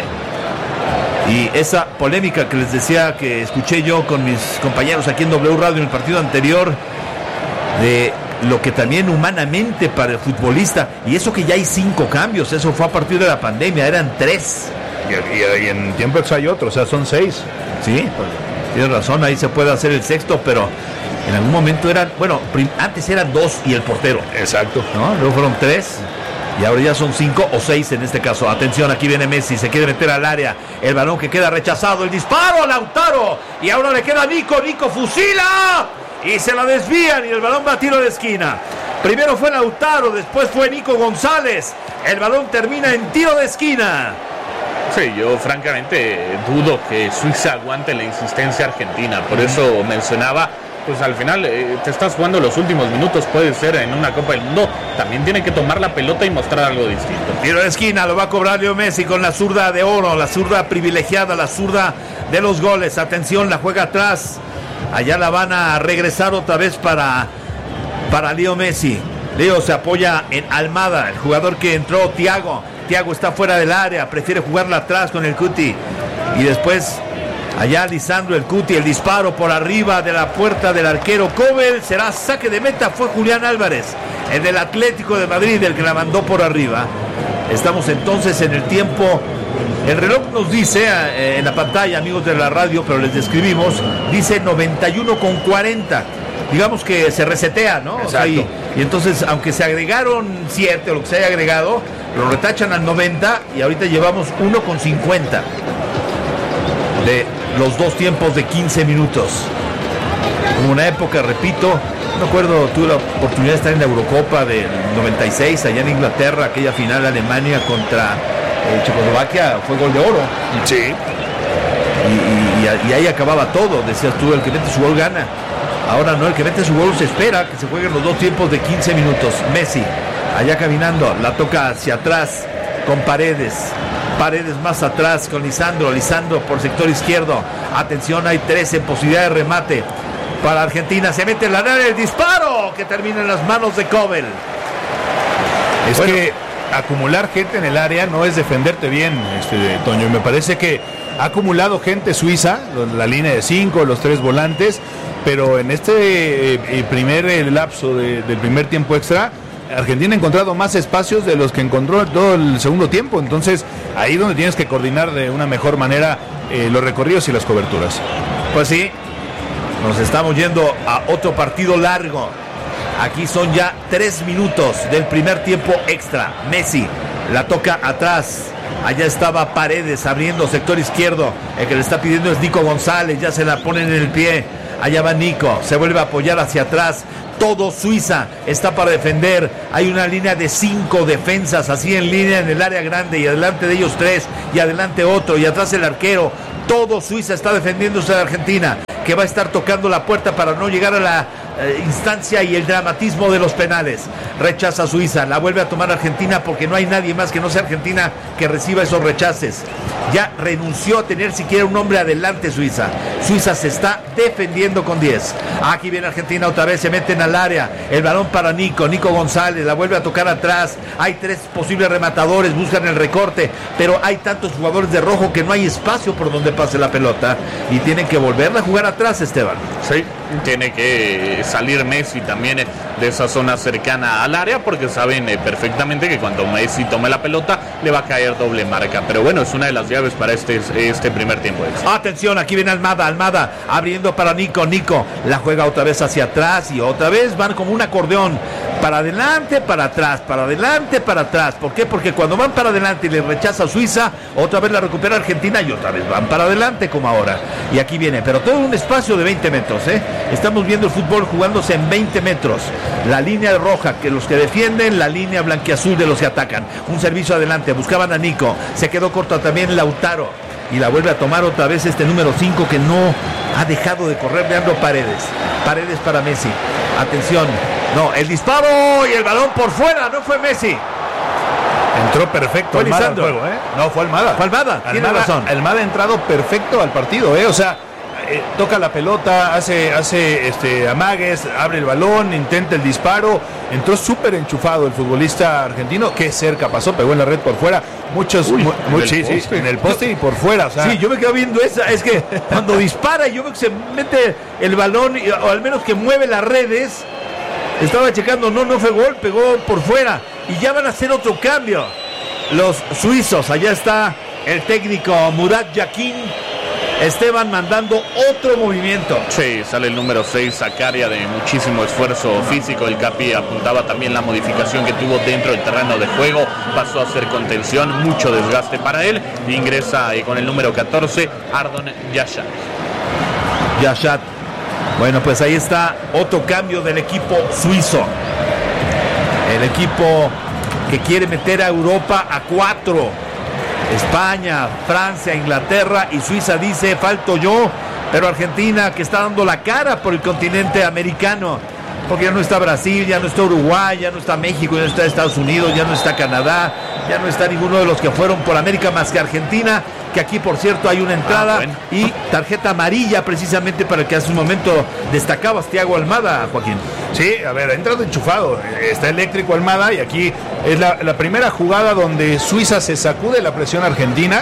Y esa polémica que les decía que escuché yo con mis compañeros aquí en W Radio en el partido anterior, de lo que también humanamente para el futbolista, y eso que ya hay 5 cambios, eso fue a partir de la pandemia, eran 3. Y en tiempo extra hay otro, o sea, son 6. Sí, tienes razón, ahí se puede hacer el sexto, pero en algún momento eran, bueno, antes eran 2 y el portero. Exacto. ¿No? Luego fueron 3. Y ahora ya son 5 o 6 en este caso. Atención, aquí viene Messi, se quiere meter al área. El balón que queda rechazado, el disparo a Lautaro. Y ahora le queda a Nico, Nico fusila. Y se la desvían y el balón va a tiro de esquina. Primero fue Lautaro, después fue Nico González. El balón termina en tiro de esquina. Sí, yo francamente dudo que Suiza aguante la insistencia argentina. Por eso mencionaba, pues al final te estás jugando los últimos minutos, puede ser en una Copa del Mundo, también tiene que tomar la pelota y mostrar algo distinto. Tiro de esquina, lo va a cobrar Leo Messi con la zurda de oro, la zurda privilegiada, la zurda de los goles. Atención, la juega atrás, allá la van a regresar otra vez para Leo Messi. Leo se apoya en Almada, el jugador que entró, Thiago está fuera del área, prefiere jugarla atrás con el Cuti, y después allá Lisandro el Cuti, el disparo por arriba de la puerta del arquero Kobel, será saque de meta, fue Julián Álvarez, el del Atlético de Madrid, el que la mandó por arriba. Estamos entonces en el tiempo, el reloj nos dice en la pantalla, amigos de la radio, pero les describimos, dice 91:40, digamos que se resetea, ¿no? Exacto. O sea, y entonces, aunque se agregaron 7 o lo que se haya agregado, lo retachan al 90 y ahorita llevamos 1:50 de los 2 tiempos de 15 minutos. Como una época, repito, no me acuerdo, tuve la oportunidad de estar en la Eurocopa del 96, allá en Inglaterra, aquella final de Alemania contra Checoslovaquia, fue gol de oro. Sí. Y ahí acababa todo, decías tú, el que mete su gol gana. Ahora no, el que mete su gol se espera que se jueguen los 2 tiempos de 15 minutos. Messi, allá caminando, la toca hacia atrás con Paredes más atrás con Lisandro por sector izquierdo. Atención, hay 3 en posibilidad de remate para Argentina. Se mete en la área, el disparo que termina en las manos de Kobel. Es que acumular gente en el área no es defenderte bien, Toño. Me parece que ha acumulado gente Suiza, la línea de 5, los 3 volantes, pero en este primer lapso del primer tiempo extra, Argentina ha encontrado más espacios de los que encontró en todo el segundo tiempo. Entonces, ahí es donde tienes que coordinar de una mejor manera los recorridos y las coberturas. Pues sí, nos estamos yendo a otro partido largo. Aquí son ya 3 minutos del primer tiempo extra. Messi la toca atrás. Allá estaba Paredes abriendo sector izquierdo. El que le está pidiendo es Nico González. Ya se la ponen en el pie allá va Nico, se vuelve a apoyar hacia atrás. Todo Suiza está para defender. Hay una línea de 5 defensas así en línea en el área grande, y adelante de ellos 3 y adelante otro y atrás el arquero. Todo Suiza está defendiéndose de Argentina, que va a estar tocando la puerta para no llegar a la instancia y el dramatismo de los penales. Rechaza Suiza, la vuelve a tomar Argentina, porque no hay nadie más que no sea Argentina que reciba esos rechaces. Ya renunció a tener siquiera un hombre adelante Suiza. Suiza se está defendiendo con 10. Aquí viene Argentina otra vez, se meten al área, el balón para Nico González, la vuelve a tocar atrás. Hay 3 posibles rematadores, buscan el recorte, pero hay tantos jugadores de rojo que no hay espacio por donde pase la pelota y tienen que volverla a jugar atrás, Esteban. Sí, tiene que salir Messi también de esa zona cercana al área, porque saben perfectamente que cuando Messi tome la pelota le va a caer doble marca. Pero bueno, es una de las llaves para este primer tiempo. Atención, aquí viene Almada abriendo para Nico, la juega otra vez hacia atrás y otra vez van como un acordeón, para adelante, para atrás, para adelante, para atrás. ¿Por qué? Porque cuando van para adelante y le rechaza Suiza, otra vez la recupera Argentina y otra vez van para adelante como ahora. Y aquí viene, pero todo un espacio de 20 metros, Estamos viendo el fútbol jugándose en 20 metros. La línea roja, que los que defienden, la línea blanquiazul de los que atacan. Un servicio adelante, buscaban a Nico, se quedó corto también Lautaro. Y la vuelve a tomar otra vez este número 5 que no ha dejado de correr, Leandro Paredes. Paredes para Messi. Atención. No, el disparo y el balón por fuera, no fue Messi. Entró perfecto Almada al juego, No, fue Almada. Fue Almada, tiene razón. Almada ha entrado perfecto al partido, O sea, toca la pelota, hace amagues, abre el balón, intenta el disparo. Entró súper enchufado el futbolista argentino. Qué cerca pasó, pegó en la red por fuera. En el poste y por fuera. O sea. Sí, yo me quedo viendo esa. Es que cuando dispara, yo veo que se mete el balón, o al menos que mueve las redes. Estaba checando, no fue gol, pegó por fuera. Y ya van a hacer otro cambio los suizos. Allá está el técnico Murat Yakin. Esteban mandando otro movimiento. Sí, sale el número 6, Zakaria, de muchísimo esfuerzo físico. El Capi apuntaba también la modificación que tuvo dentro del terreno de juego. Pasó a ser contención, mucho desgaste para él. Ingresa con el número 14, Ardon Yashat. Bueno, pues ahí está otro cambio del equipo suizo. El equipo que quiere meter a Europa a 4. España, Francia, Inglaterra y Suiza dice, falto yo, pero Argentina, que está dando la cara por el continente americano, porque ya no está Brasil, ya no está Uruguay, ya no está México, ya no está Estados Unidos, ya no está Canadá, ya no está ninguno de los que fueron por América más que Argentina, que aquí por cierto hay una entrada y tarjeta amarilla precisamente para el que hace un momento destacabas, Thiago Almada, Joaquín. Sí, a ver, ha entrado enchufado, está eléctrico Almada, y aquí es la primera jugada donde Suiza se sacude la presión argentina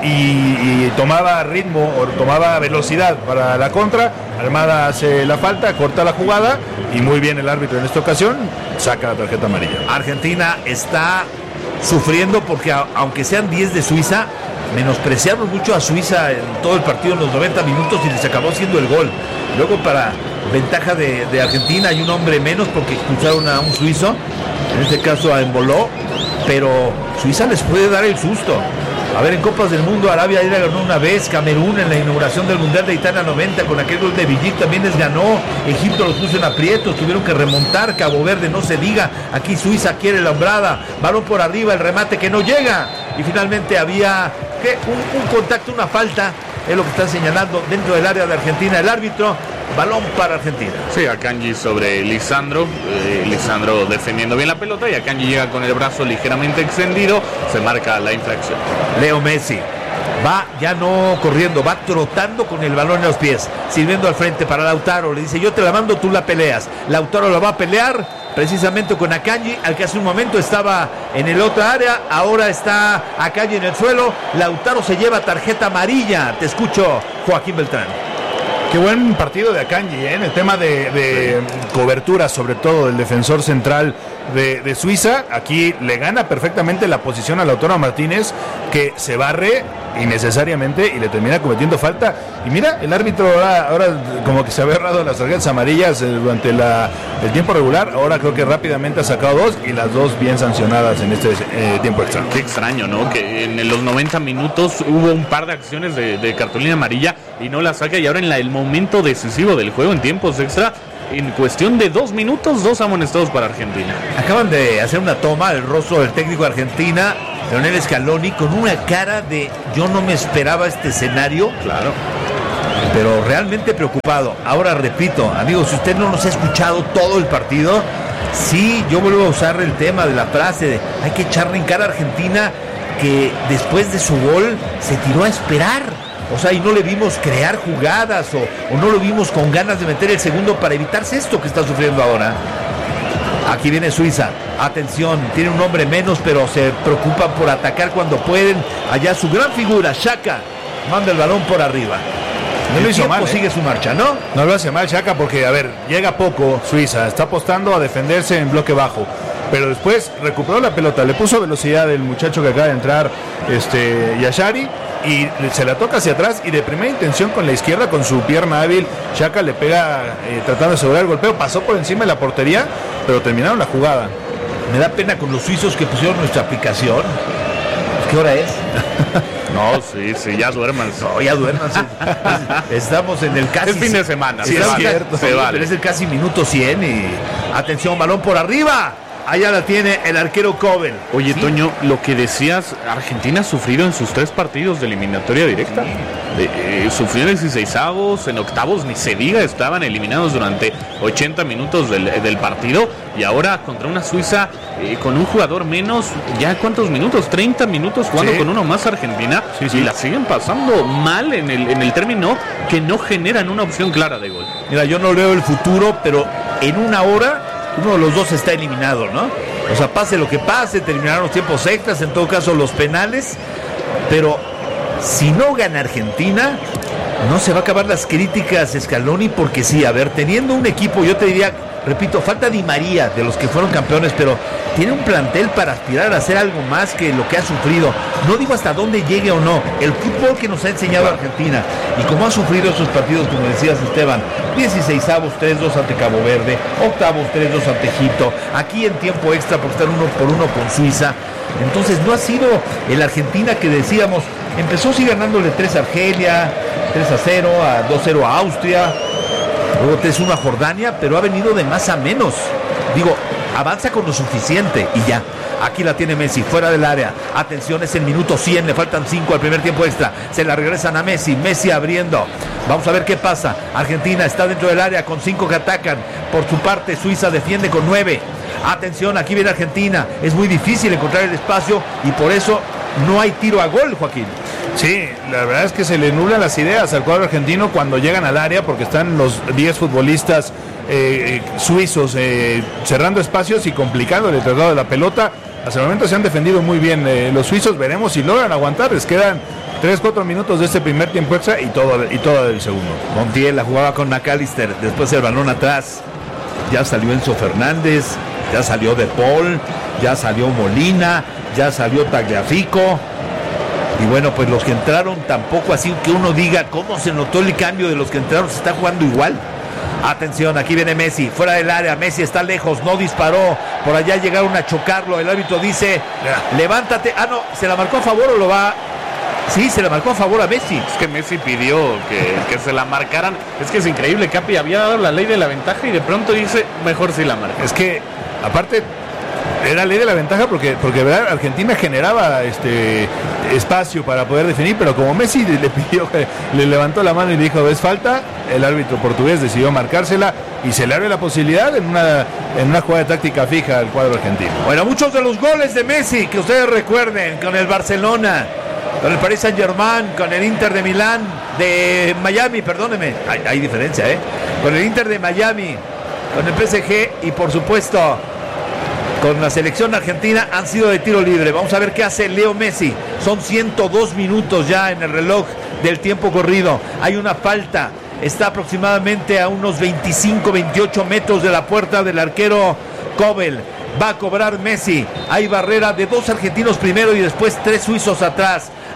y tomaba ritmo o tomaba velocidad para la contra. Almada hace la falta, corta la jugada y muy bien el árbitro en esta ocasión saca la tarjeta amarilla. Argentina está sufriendo porque aunque sean 10 de Suiza, menospreciaron mucho a Suiza en todo el partido en los 90 minutos y les acabó siendo el gol. Luego, para ventaja de Argentina, hay un hombre menos porque expulsaron a un suizo, en este caso a Emboló, pero Suiza les puede dar el susto. A ver, en Copas del Mundo, Arabia ya ganó una vez, Camerún en la inauguración del Mundial de Italia 90, con aquel gol de Villic también les ganó, Egipto los puso en aprietos, tuvieron que remontar, Cabo Verde no se diga, aquí Suiza quiere la hombrada, balón por arriba, el remate que no llega, y finalmente había un contacto, una falta, es lo que están señalando dentro del área de Argentina el árbitro. Balón para Argentina. Sí, Akanji sobre Lisandro. Lisandro defendiendo bien la pelota y Akanji llega con el brazo ligeramente extendido. Se marca la infracción. Leo Messi va ya no corriendo, va trotando con el balón en los pies, sirviendo al frente para Lautaro. Le dice, yo te la mando, tú la peleas. Lautaro la va a pelear precisamente con Akanji, al que hace un momento estaba en el otra área. Ahora está Akanji en el suelo. Lautaro se lleva tarjeta amarilla. Te escucho, Joaquín Beltrán. Qué buen partido de Akanji, en el tema de cobertura, sobre todo del defensor central de Suiza. Aquí le gana perfectamente la posición a Lautaro Martínez, que se barre innecesariamente y le termina cometiendo falta. Y mira, el árbitro ahora como que se había agarrado las tarjetas amarillas durante el tiempo regular. Ahora creo que rápidamente ha sacado 2 y las 2 bien sancionadas en este tiempo extra. Qué extraño, ¿no? Que en los 90 minutos hubo un par de acciones de cartulina amarilla y no la saca, y ahora en el momento decisivo del juego, en tiempos extra, en cuestión de 2 minutos, 2 amonestados para Argentina. Acaban de hacer una toma del rostro del técnico de Argentina, Lionel Scaloni, con una cara de yo no me esperaba este escenario. Claro. Pero realmente preocupado. Ahora repito, amigos, si usted no nos ha escuchado todo el partido, sí, yo vuelvo a usar el tema de la frase de hay que echarle en cara a Argentina que después de su gol se tiró a esperar. O sea, y no le vimos crear jugadas o no lo vimos con ganas de meter el segundo para evitarse esto que está sufriendo ahora. Aquí viene Suiza. Atención, tiene un hombre menos, pero se preocupan por atacar cuando pueden. Allá su gran figura, Xhaka, manda el balón por arriba. No lo hizo mal, sigue su marcha, ¿no? No lo hace mal Xhaka porque, a ver, llega poco Suiza, está apostando a defenderse en bloque bajo, pero después recuperó la pelota, le puso velocidad el muchacho que acaba de entrar, Yashari, y se la toca hacia atrás y de primera intención con la izquierda, con su pierna hábil, Xhaka le pega tratando de asegurar el golpeo, pasó por encima de la portería, pero terminaron la jugada. Me da pena con los suizos que pusieron nuestra aplicación. ¿Qué hora es? No, sí, ya duérmanse. No, ya duérmanse. Estamos en el casi... Es fin de semana. Sí, se es vale, cierto. se vale. Pero es el casi minuto 100 y... Atención, balón por arriba. Allá la tiene el arquero Kobel. Oye, sí, Toño, lo que decías, Argentina ha sufrido en sus 3 partidos de eliminatoria directa. Sufrió en 16avos, en octavos, ni se diga, estaban eliminados durante 80 minutos del partido. Y ahora contra una Suiza con un jugador menos, ¿ya cuántos minutos? 30 minutos jugando con uno más Argentina. Sí. Y la siguen pasando mal en el término que no generan una opción clara de gol. Mira, yo no leo el futuro, pero en una hora uno de los dos está eliminado, ¿no? O sea, pase lo que pase, terminarán los tiempos extras, en todo caso los penales, pero si no gana Argentina, no se va a acabar las críticas, Scaloni, porque sí, a ver, teniendo un equipo, yo te diría, repito, falta Di María, de los que fueron campeones, pero tiene un plantel para aspirar a hacer algo más que lo que ha sufrido. No digo hasta dónde llegue o no, el fútbol que nos ha enseñado Argentina, y como ha sufrido esos partidos, como decías, Esteban, 16avos, 3-2 ante Cabo Verde, octavos, 3-2 ante Egipto, aquí en tiempo extra por estar 1-1 con Suiza. Entonces no ha sido el Argentina que decíamos, empezó sí ganándole 3 a Argelia, 3-0, a 2-0 a Austria, luego 3-1 a Jordania, pero ha venido de más a menos. Digo, avanza con lo suficiente y ya. Aquí la tiene Messi, fuera del área. Atención, es el minuto 100, le faltan 5 al primer tiempo extra. Se la regresan a Messi, Messi abriendo. Vamos a ver qué pasa. Argentina está dentro del área con 5 que atacan. Por su parte, Suiza defiende con 9. Atención, aquí viene Argentina. Es muy difícil encontrar el espacio y por eso no hay tiro a gol, Joaquín. Sí, la verdad es que se le nublan las ideas al cuadro argentino cuando llegan al área porque están los 10 futbolistas suizos cerrando espacios y complicando el traslado de la pelota. Hasta el momento se han defendido muy bien los suizos, veremos si logran aguantar. Les quedan 3-4 minutos de este primer tiempo extra y todo del segundo. Montiel la jugaba con McAllister, después el balón atrás. Ya salió Enzo Fernández, ya salió De Paul, ya salió Molina, ya salió Tagliafico. Y bueno, pues los que entraron tampoco así que uno diga cómo se notó el cambio de los que entraron, se está jugando igual. Atención, aquí viene Messi, fuera del área, Messi está lejos, no disparó, por allá llegaron a chocarlo, el árbitro dice, levántate, ¿se la marcó a favor o lo va? Sí, se la marcó a favor a Messi. Es que Messi pidió que se la marcaran, es que es increíble, Capi había dado la ley de la ventaja y de pronto dice, mejor si la marca. Es que, aparte, era ley de la ventaja porque ¿verdad? Argentina generaba espacio para poder definir, pero como Messi le pidió, le levantó la mano y le dijo es falta, el árbitro portugués decidió marcársela y se le abre la posibilidad en una jugada de táctica fija al cuadro argentino. Bueno, muchos de los goles de Messi que ustedes recuerden con el Barcelona, con el Paris Saint-Germain, con el Inter de Milán, de Miami, perdóneme, hay diferencia, con el Inter de Miami, con el PSG y por supuesto con la selección argentina han sido de tiro libre. Vamos a ver qué hace Leo Messi. Son 102 minutos ya en el reloj del tiempo corrido. Hay una falta. Está aproximadamente a unos 25-28 metros de la puerta del arquero Kobel. Va a cobrar Messi. Hay barrera de 2 argentinos primero y después 3 suizos atrás.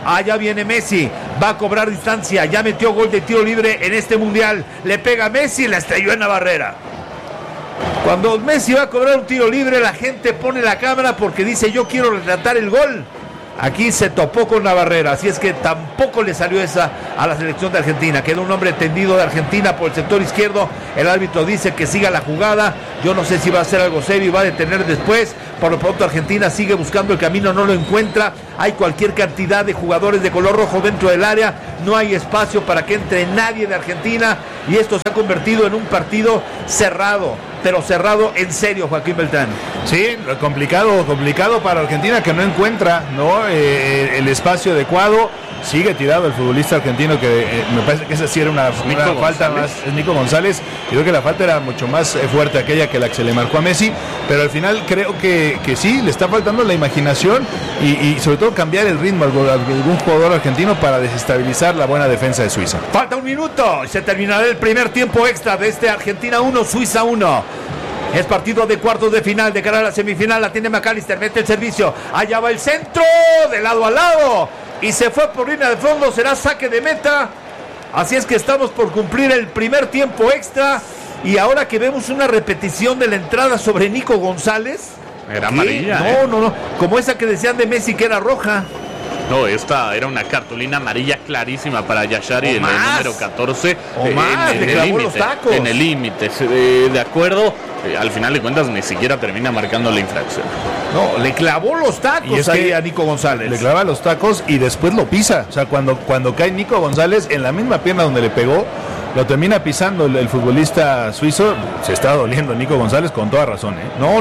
Allá viene Messi, va a cobrar distancia, ya metió gol de tiro libre en este mundial. Le pega a Messi, la estrelló en la barrera. Cuando Messi va a cobrar un tiro libre, la gente pone la cámara porque dice: yo quiero retratar el gol. Aquí se topó con la barrera, así es que tampoco le salió esa a la selección de Argentina. Quedó un hombre tendido de Argentina por el sector izquierdo. El árbitro dice que siga la jugada. Yo no sé si va a hacer algo serio y va a detener después. Por lo pronto Argentina sigue buscando el camino, no lo encuentra. Hay cualquier cantidad de jugadores de color rojo dentro del área. No hay espacio para que entre nadie de Argentina. Y esto se ha convertido en un partido cerrado, pero cerrado en serio, Joaquín Beltrán. Sí, complicado para Argentina, que no encuentra, ¿no? El espacio adecuado. Sigue tirado el futbolista argentino, que me parece que esa sí era una falta más. Es Nico González. Creo que la falta era mucho más fuerte aquella que la que se le marcó a Messi, pero al final creo que sí, le está faltando la imaginación y sobre todo cambiar el ritmo a algún jugador argentino para desestabilizar la buena defensa de Suiza. Falta un minuto y se terminará el primer tiempo extra de este Argentina 1, Suiza 1. Es partido de cuartos de final, de cara a la semifinal. La tiene McAllister, mete el servicio, allá va el centro, de lado a lado, y se fue por línea de fondo. Será saque de meta. Así es que estamos por cumplir el primer tiempo extra. Y ahora que vemos una repetición de la entrada sobre Nico González. Era amarilla. No, como esa que decían de Messi que era roja. No, esta era una cartulina amarilla clarísima para Yashari, el número 14. Le clavó los tacos. En el límite, de acuerdo. Al final de cuentas ni siquiera termina marcando la infracción. No, le clavó los tacos ahí a Nico González. Le clava los tacos y después lo pisa. O sea, cuando cae Nico González en la misma pierna donde le pegó, lo termina pisando el futbolista suizo. Se está doliendo Nico González con toda razón, ¿eh? No.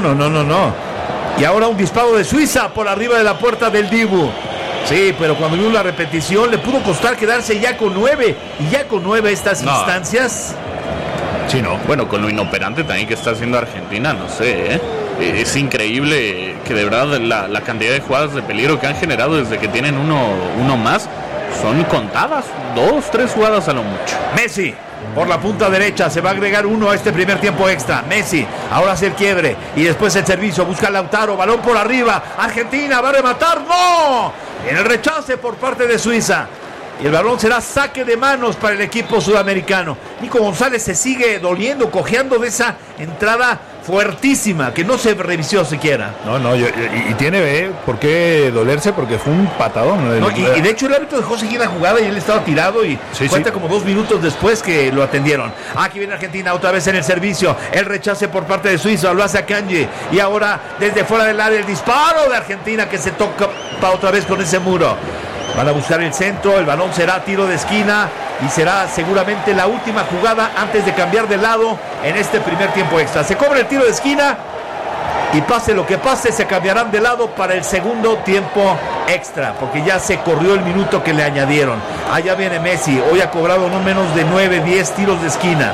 Y ahora un disparo de Suiza por arriba de la puerta del Dibu. Sí, pero cuando vio la repetición le pudo costar quedarse ya con 9. Y ya con 9 estas instancias. Sí, no. Bueno, con lo inoperante también que está haciendo Argentina, no sé, es increíble que de verdad la cantidad de jugadas de peligro que han generado desde que tienen uno más son contadas. 2, 3 jugadas a lo mucho. Messi por la punta derecha, se va a agregar 1 a este primer tiempo extra. Messi, ahora hace el quiebre y después el servicio, busca a Lautaro, balón por arriba, Argentina va a rematar, ¡no! En el rechace por parte de Suiza. Y el balón será saque de manos para el equipo sudamericano. Nico González se sigue doliendo, cojeando de esa entrada fuertísima, que no se revisó siquiera. Y tiene por qué dolerse, porque fue un patadón. Y de hecho el árbitro dejó seguir la jugada y él estaba tirado y cuenta como 2 minutos después que lo atendieron. Aquí viene Argentina otra vez en el servicio. El rechace por parte de Suiza, lo hace a Kanji. Y ahora desde fuera del área el disparo de Argentina que se toca otra vez con ese muro. Van a buscar el centro, el balón será tiro de esquina y será seguramente la última jugada antes de cambiar de lado en este primer tiempo extra. Se cobra el tiro de esquina y pase lo que pase, se cambiarán de lado para el segundo tiempo extra, porque ya se corrió el minuto que le añadieron. Allá viene Messi, hoy ha cobrado no menos de 9, 10 tiros de esquina.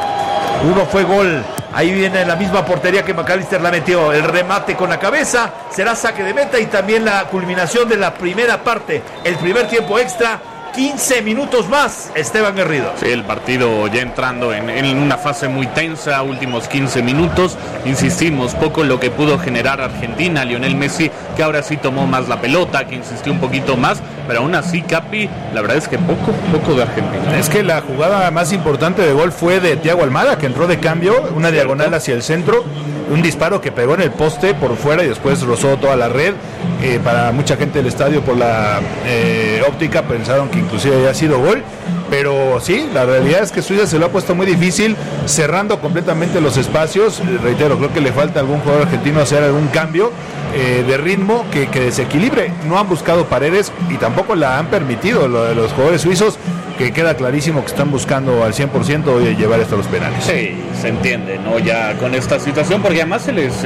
1 fue gol. Ahí viene la misma portería que McAllister la metió. El remate con la cabeza será saque de meta y también la culminación de la primera parte. El primer tiempo extra, 15 minutos más, Esteban Garrido. Sí, el partido ya entrando en una fase muy tensa, últimos 15 minutos. Insistimos, poco lo que pudo generar Argentina. Lionel Messi, que ahora sí tomó más la pelota, que insistió un poquito más, pero aún así, Capi, la verdad es que poco de Argentina. Es que la jugada más importante de gol fue de Thiago Almada, que entró de cambio, una diagonal hacia el centro, un disparo que pegó en el poste por fuera y después rozó toda la red. Para mucha gente del estadio, por la óptica, pensaron que inclusive había sido gol, pero sí, la realidad es que Suiza se lo ha puesto muy difícil, cerrando completamente los espacios. Reitero, creo que le falta a algún jugador argentino hacer algún cambio de ritmo que desequilibre. No han buscado paredes y tampoco la han permitido los jugadores suizos, que queda clarísimo que están buscando al 100% llevar esto a los penales. Sí, se entiende, ¿no? Ya con esta situación, porque además se les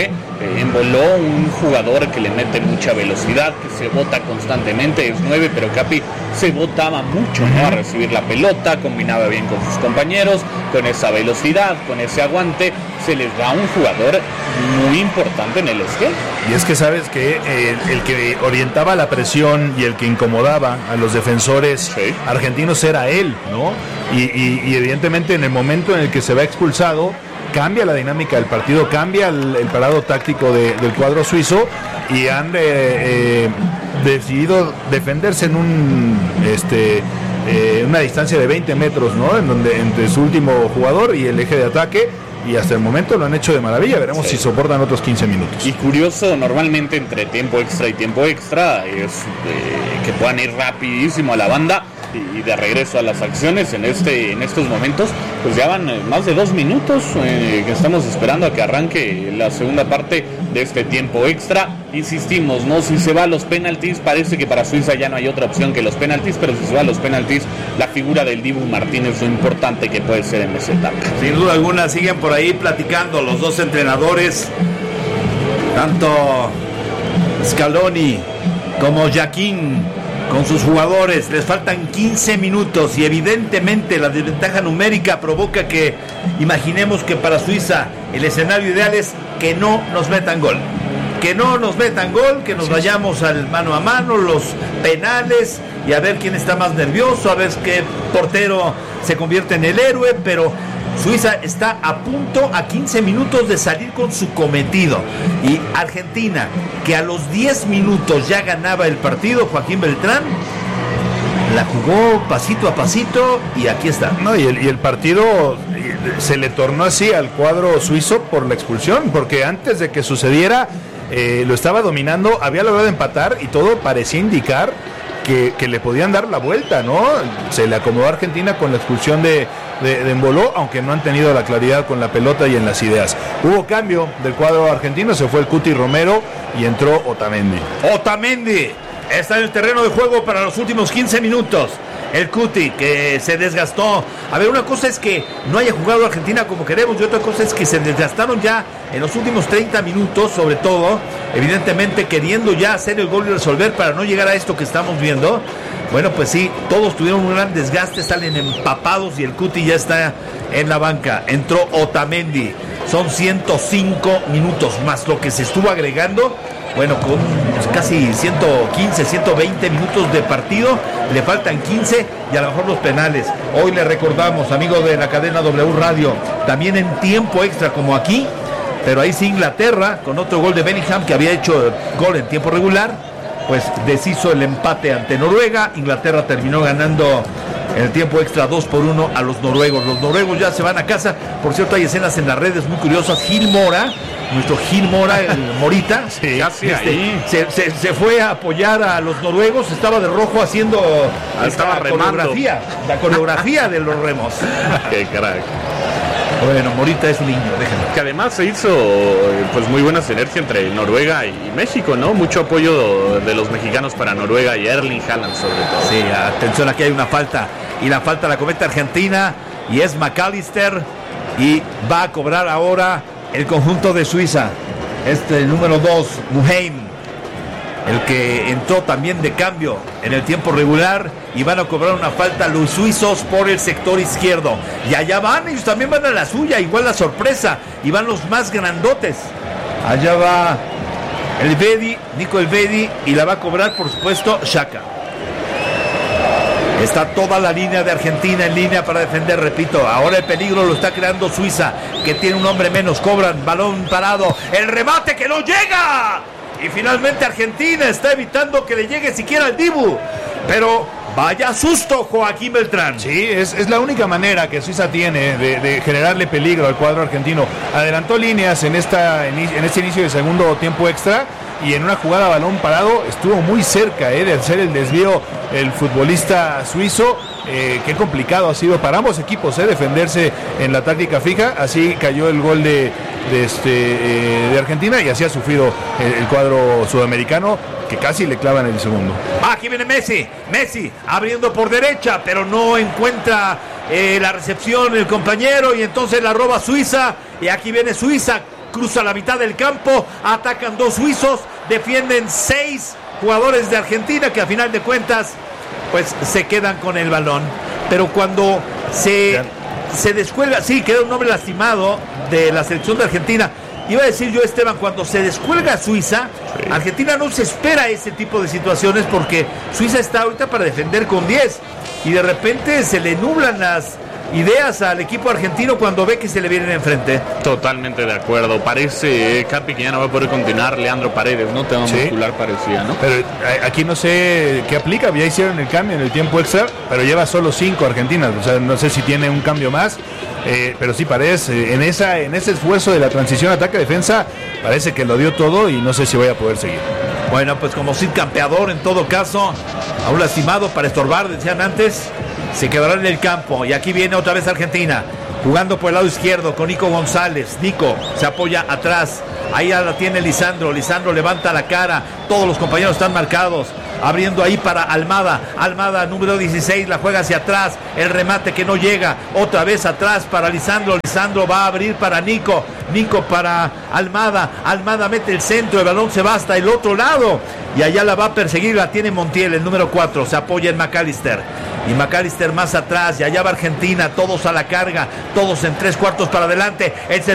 emboló un jugador que le mete mucha velocidad, que se bota constantemente, es 9, pero Capi se botaba mucho, ¿no? A recibir la pelota, combinaba bien con sus compañeros, con esa velocidad, con ese aguante, se les va un jugador muy importante en el esquema. Y es que sabes que el que orientaba la presión y el que incomodaba a los defensores argentinos era él, ¿no? Y evidentemente en el momento en el que se va expulsado, cambia la dinámica del partido, cambia el parado táctico del cuadro suizo y han decidido defenderse en una distancia de 20 metros, ¿no? En donde entre su último jugador y el eje de ataque, y hasta el momento lo han hecho de maravilla. Veremos si soportan otros 15 minutos. Y curioso, normalmente entre tiempo extra y tiempo extra es que puedan ir rapidísimo a la banda y de regreso a las acciones. En estos momentos pues ya van más de 2 minutos que estamos esperando a que arranque la segunda parte de este tiempo extra. Insistimos, ¿no? Si se va a los penaltis, parece que para Suiza ya no hay otra opción que los penaltis, pero si se va a los penaltis, la figura del Dibu Martínez es lo importante que puede ser en esa etapa. Sin duda alguna, siguen por ahí platicando los dos entrenadores, tanto Scaloni como Jaquín, con sus jugadores. Les faltan 15 minutos y evidentemente la desventaja numérica provoca que imaginemos que para Suiza el escenario ideal es que no nos metan gol. Que no nos metan gol, que nos vayamos al mano a mano, los penales, y a ver quién está más nervioso, a ver qué portero se convierte en el héroe, pero Suiza está a punto, a 15 minutos de salir con su cometido. Y Argentina, que a los 10 minutos ya ganaba el partido, Joaquín Beltrán la jugó pasito a pasito y aquí está. No, y el partido se le tornó así al cuadro suizo por la expulsión, porque antes de que sucediera lo estaba dominando, había logrado empatar y todo parecía indicar que le podían dar la vuelta, ¿no? Se le acomodó a Argentina con la expulsión de Embolo, aunque no han tenido la claridad con la pelota y en las ideas. Hubo cambio del cuadro argentino, se fue el Cuti Romero y entró Otamendi. Otamendi está en el terreno de juego para los últimos 15 minutos. El Cuti, que se desgastó. A ver, una cosa es que no haya jugado Argentina como queremos, y otra cosa es que se desgastaron ya en los últimos 30 minutos, sobre todo, evidentemente queriendo ya hacer el gol y resolver para no llegar a esto que estamos viendo. Bueno, pues sí, todos tuvieron un gran desgaste, salen empapados y el Cuti ya está en la banca. Entró Otamendi. Son 105 minutos más lo que se estuvo agregando. Bueno, con casi 115, 120 minutos de partido, le faltan 15 y a lo mejor los penales. Hoy le recordamos, amigo de la cadena W Radio, también en tiempo extra como aquí, pero ahí sí Inglaterra, con otro gol de Bellingham que había hecho gol en tiempo regular, pues deshizo el empate ante Noruega. Inglaterra terminó ganando en el tiempo extra 2-1 a los noruegos. Los noruegos ya se van a casa. Por cierto, hay escenas en las redes muy curiosas. Gil Mora, nuestro Gil Mora, el Morita, sí, ahí. Se fue a apoyar a los noruegos. Estaba de rojo haciendo la coreografía de los remos. Qué crack. Bueno, Morita es un niño, déjenlo. Que además se hizo pues muy buena sinergia entre Noruega y México, ¿no? Mucho apoyo de los mexicanos para Noruega y Erling Haaland sobre todo. Sí, atención, aquí hay una falta y la falta la comete Argentina y es McAllister y va a cobrar ahora el conjunto de Suiza. El número 2, Muheim, el que entró también de cambio en el tiempo regular, y van a cobrar una falta los suizos por el sector izquierdo. Y allá van, ellos también van a la suya, igual la sorpresa, y van los más grandotes. Allá va Nico Elvedi, y la va a cobrar, por supuesto, Xhaka. Está toda la línea de Argentina en línea para defender, repito. Ahora el peligro lo está creando Suiza, que tiene un hombre menos. Cobran, balón parado, el remate que no llega. Y finalmente Argentina está evitando que le llegue siquiera el Dibu. Pero vaya susto, Joaquín Beltrán. Sí, es la única manera que Suiza tiene de generarle peligro al cuadro argentino. Adelantó líneas en este inicio de segundo tiempo extra, y en una jugada a balón parado estuvo muy cerca de hacer el desvío el futbolista suizo. Qué complicado ha sido para ambos equipos defenderse en la táctica fija. Así cayó el gol de Argentina, y así ha sufrido el cuadro sudamericano, que casi le clavan el segundo. Aquí viene Messi abriendo por derecha, pero no encuentra la recepción el compañero, y entonces la roba Suiza. Y aquí viene Suiza, cruza la mitad del campo, atacan 2 suizos, defienden 6 jugadores de Argentina, que a final de cuentas pues se quedan con el balón. Pero cuando se descuelga, sí, queda un hombre lastimado de la selección de Argentina. Iba a decir yo, Esteban, cuando se descuelga Suiza, sí, Argentina no se espera ese tipo de situaciones, porque Suiza está ahorita para defender con 10, y de repente se le nublan las ideas al equipo argentino cuando ve que se le vienen enfrente. Totalmente de acuerdo. Parece, Capi, que ya no va a poder continuar Leandro Paredes, ¿no? Tema muscular parecía, ¿no? Pero aquí no sé qué aplica, ya hicieron el cambio en el tiempo extra, pero lleva solo 5 argentinas, o sea, no sé si tiene un cambio más, pero sí parece, en ese esfuerzo de la transición ataque-defensa, parece que lo dio todo y no sé si voy a poder seguir. Bueno, pues como Cid campeador en todo caso, aún lastimado para estorbar, decían antes, se quedará en el campo. Y aquí viene otra vez Argentina, jugando por el lado izquierdo con Nico González. Nico se apoya atrás, ahí ya la tiene Lisandro. Lisandro levanta la cara, todos los compañeros están marcados. Abriendo ahí para Almada. Almada, número 16, la juega hacia atrás. El remate que no llega. Otra vez atrás para Lisandro. Lisandro va a abrir para Nico. Nico para Almada. Almada mete el centro. El balón se va hasta el otro lado. Y allá la va a perseguir. La tiene Montiel, el número 4. Se apoya en McAllister. Y McAllister más atrás. Y allá va Argentina. Todos a la carga. Todos en 3 cuartos para adelante. El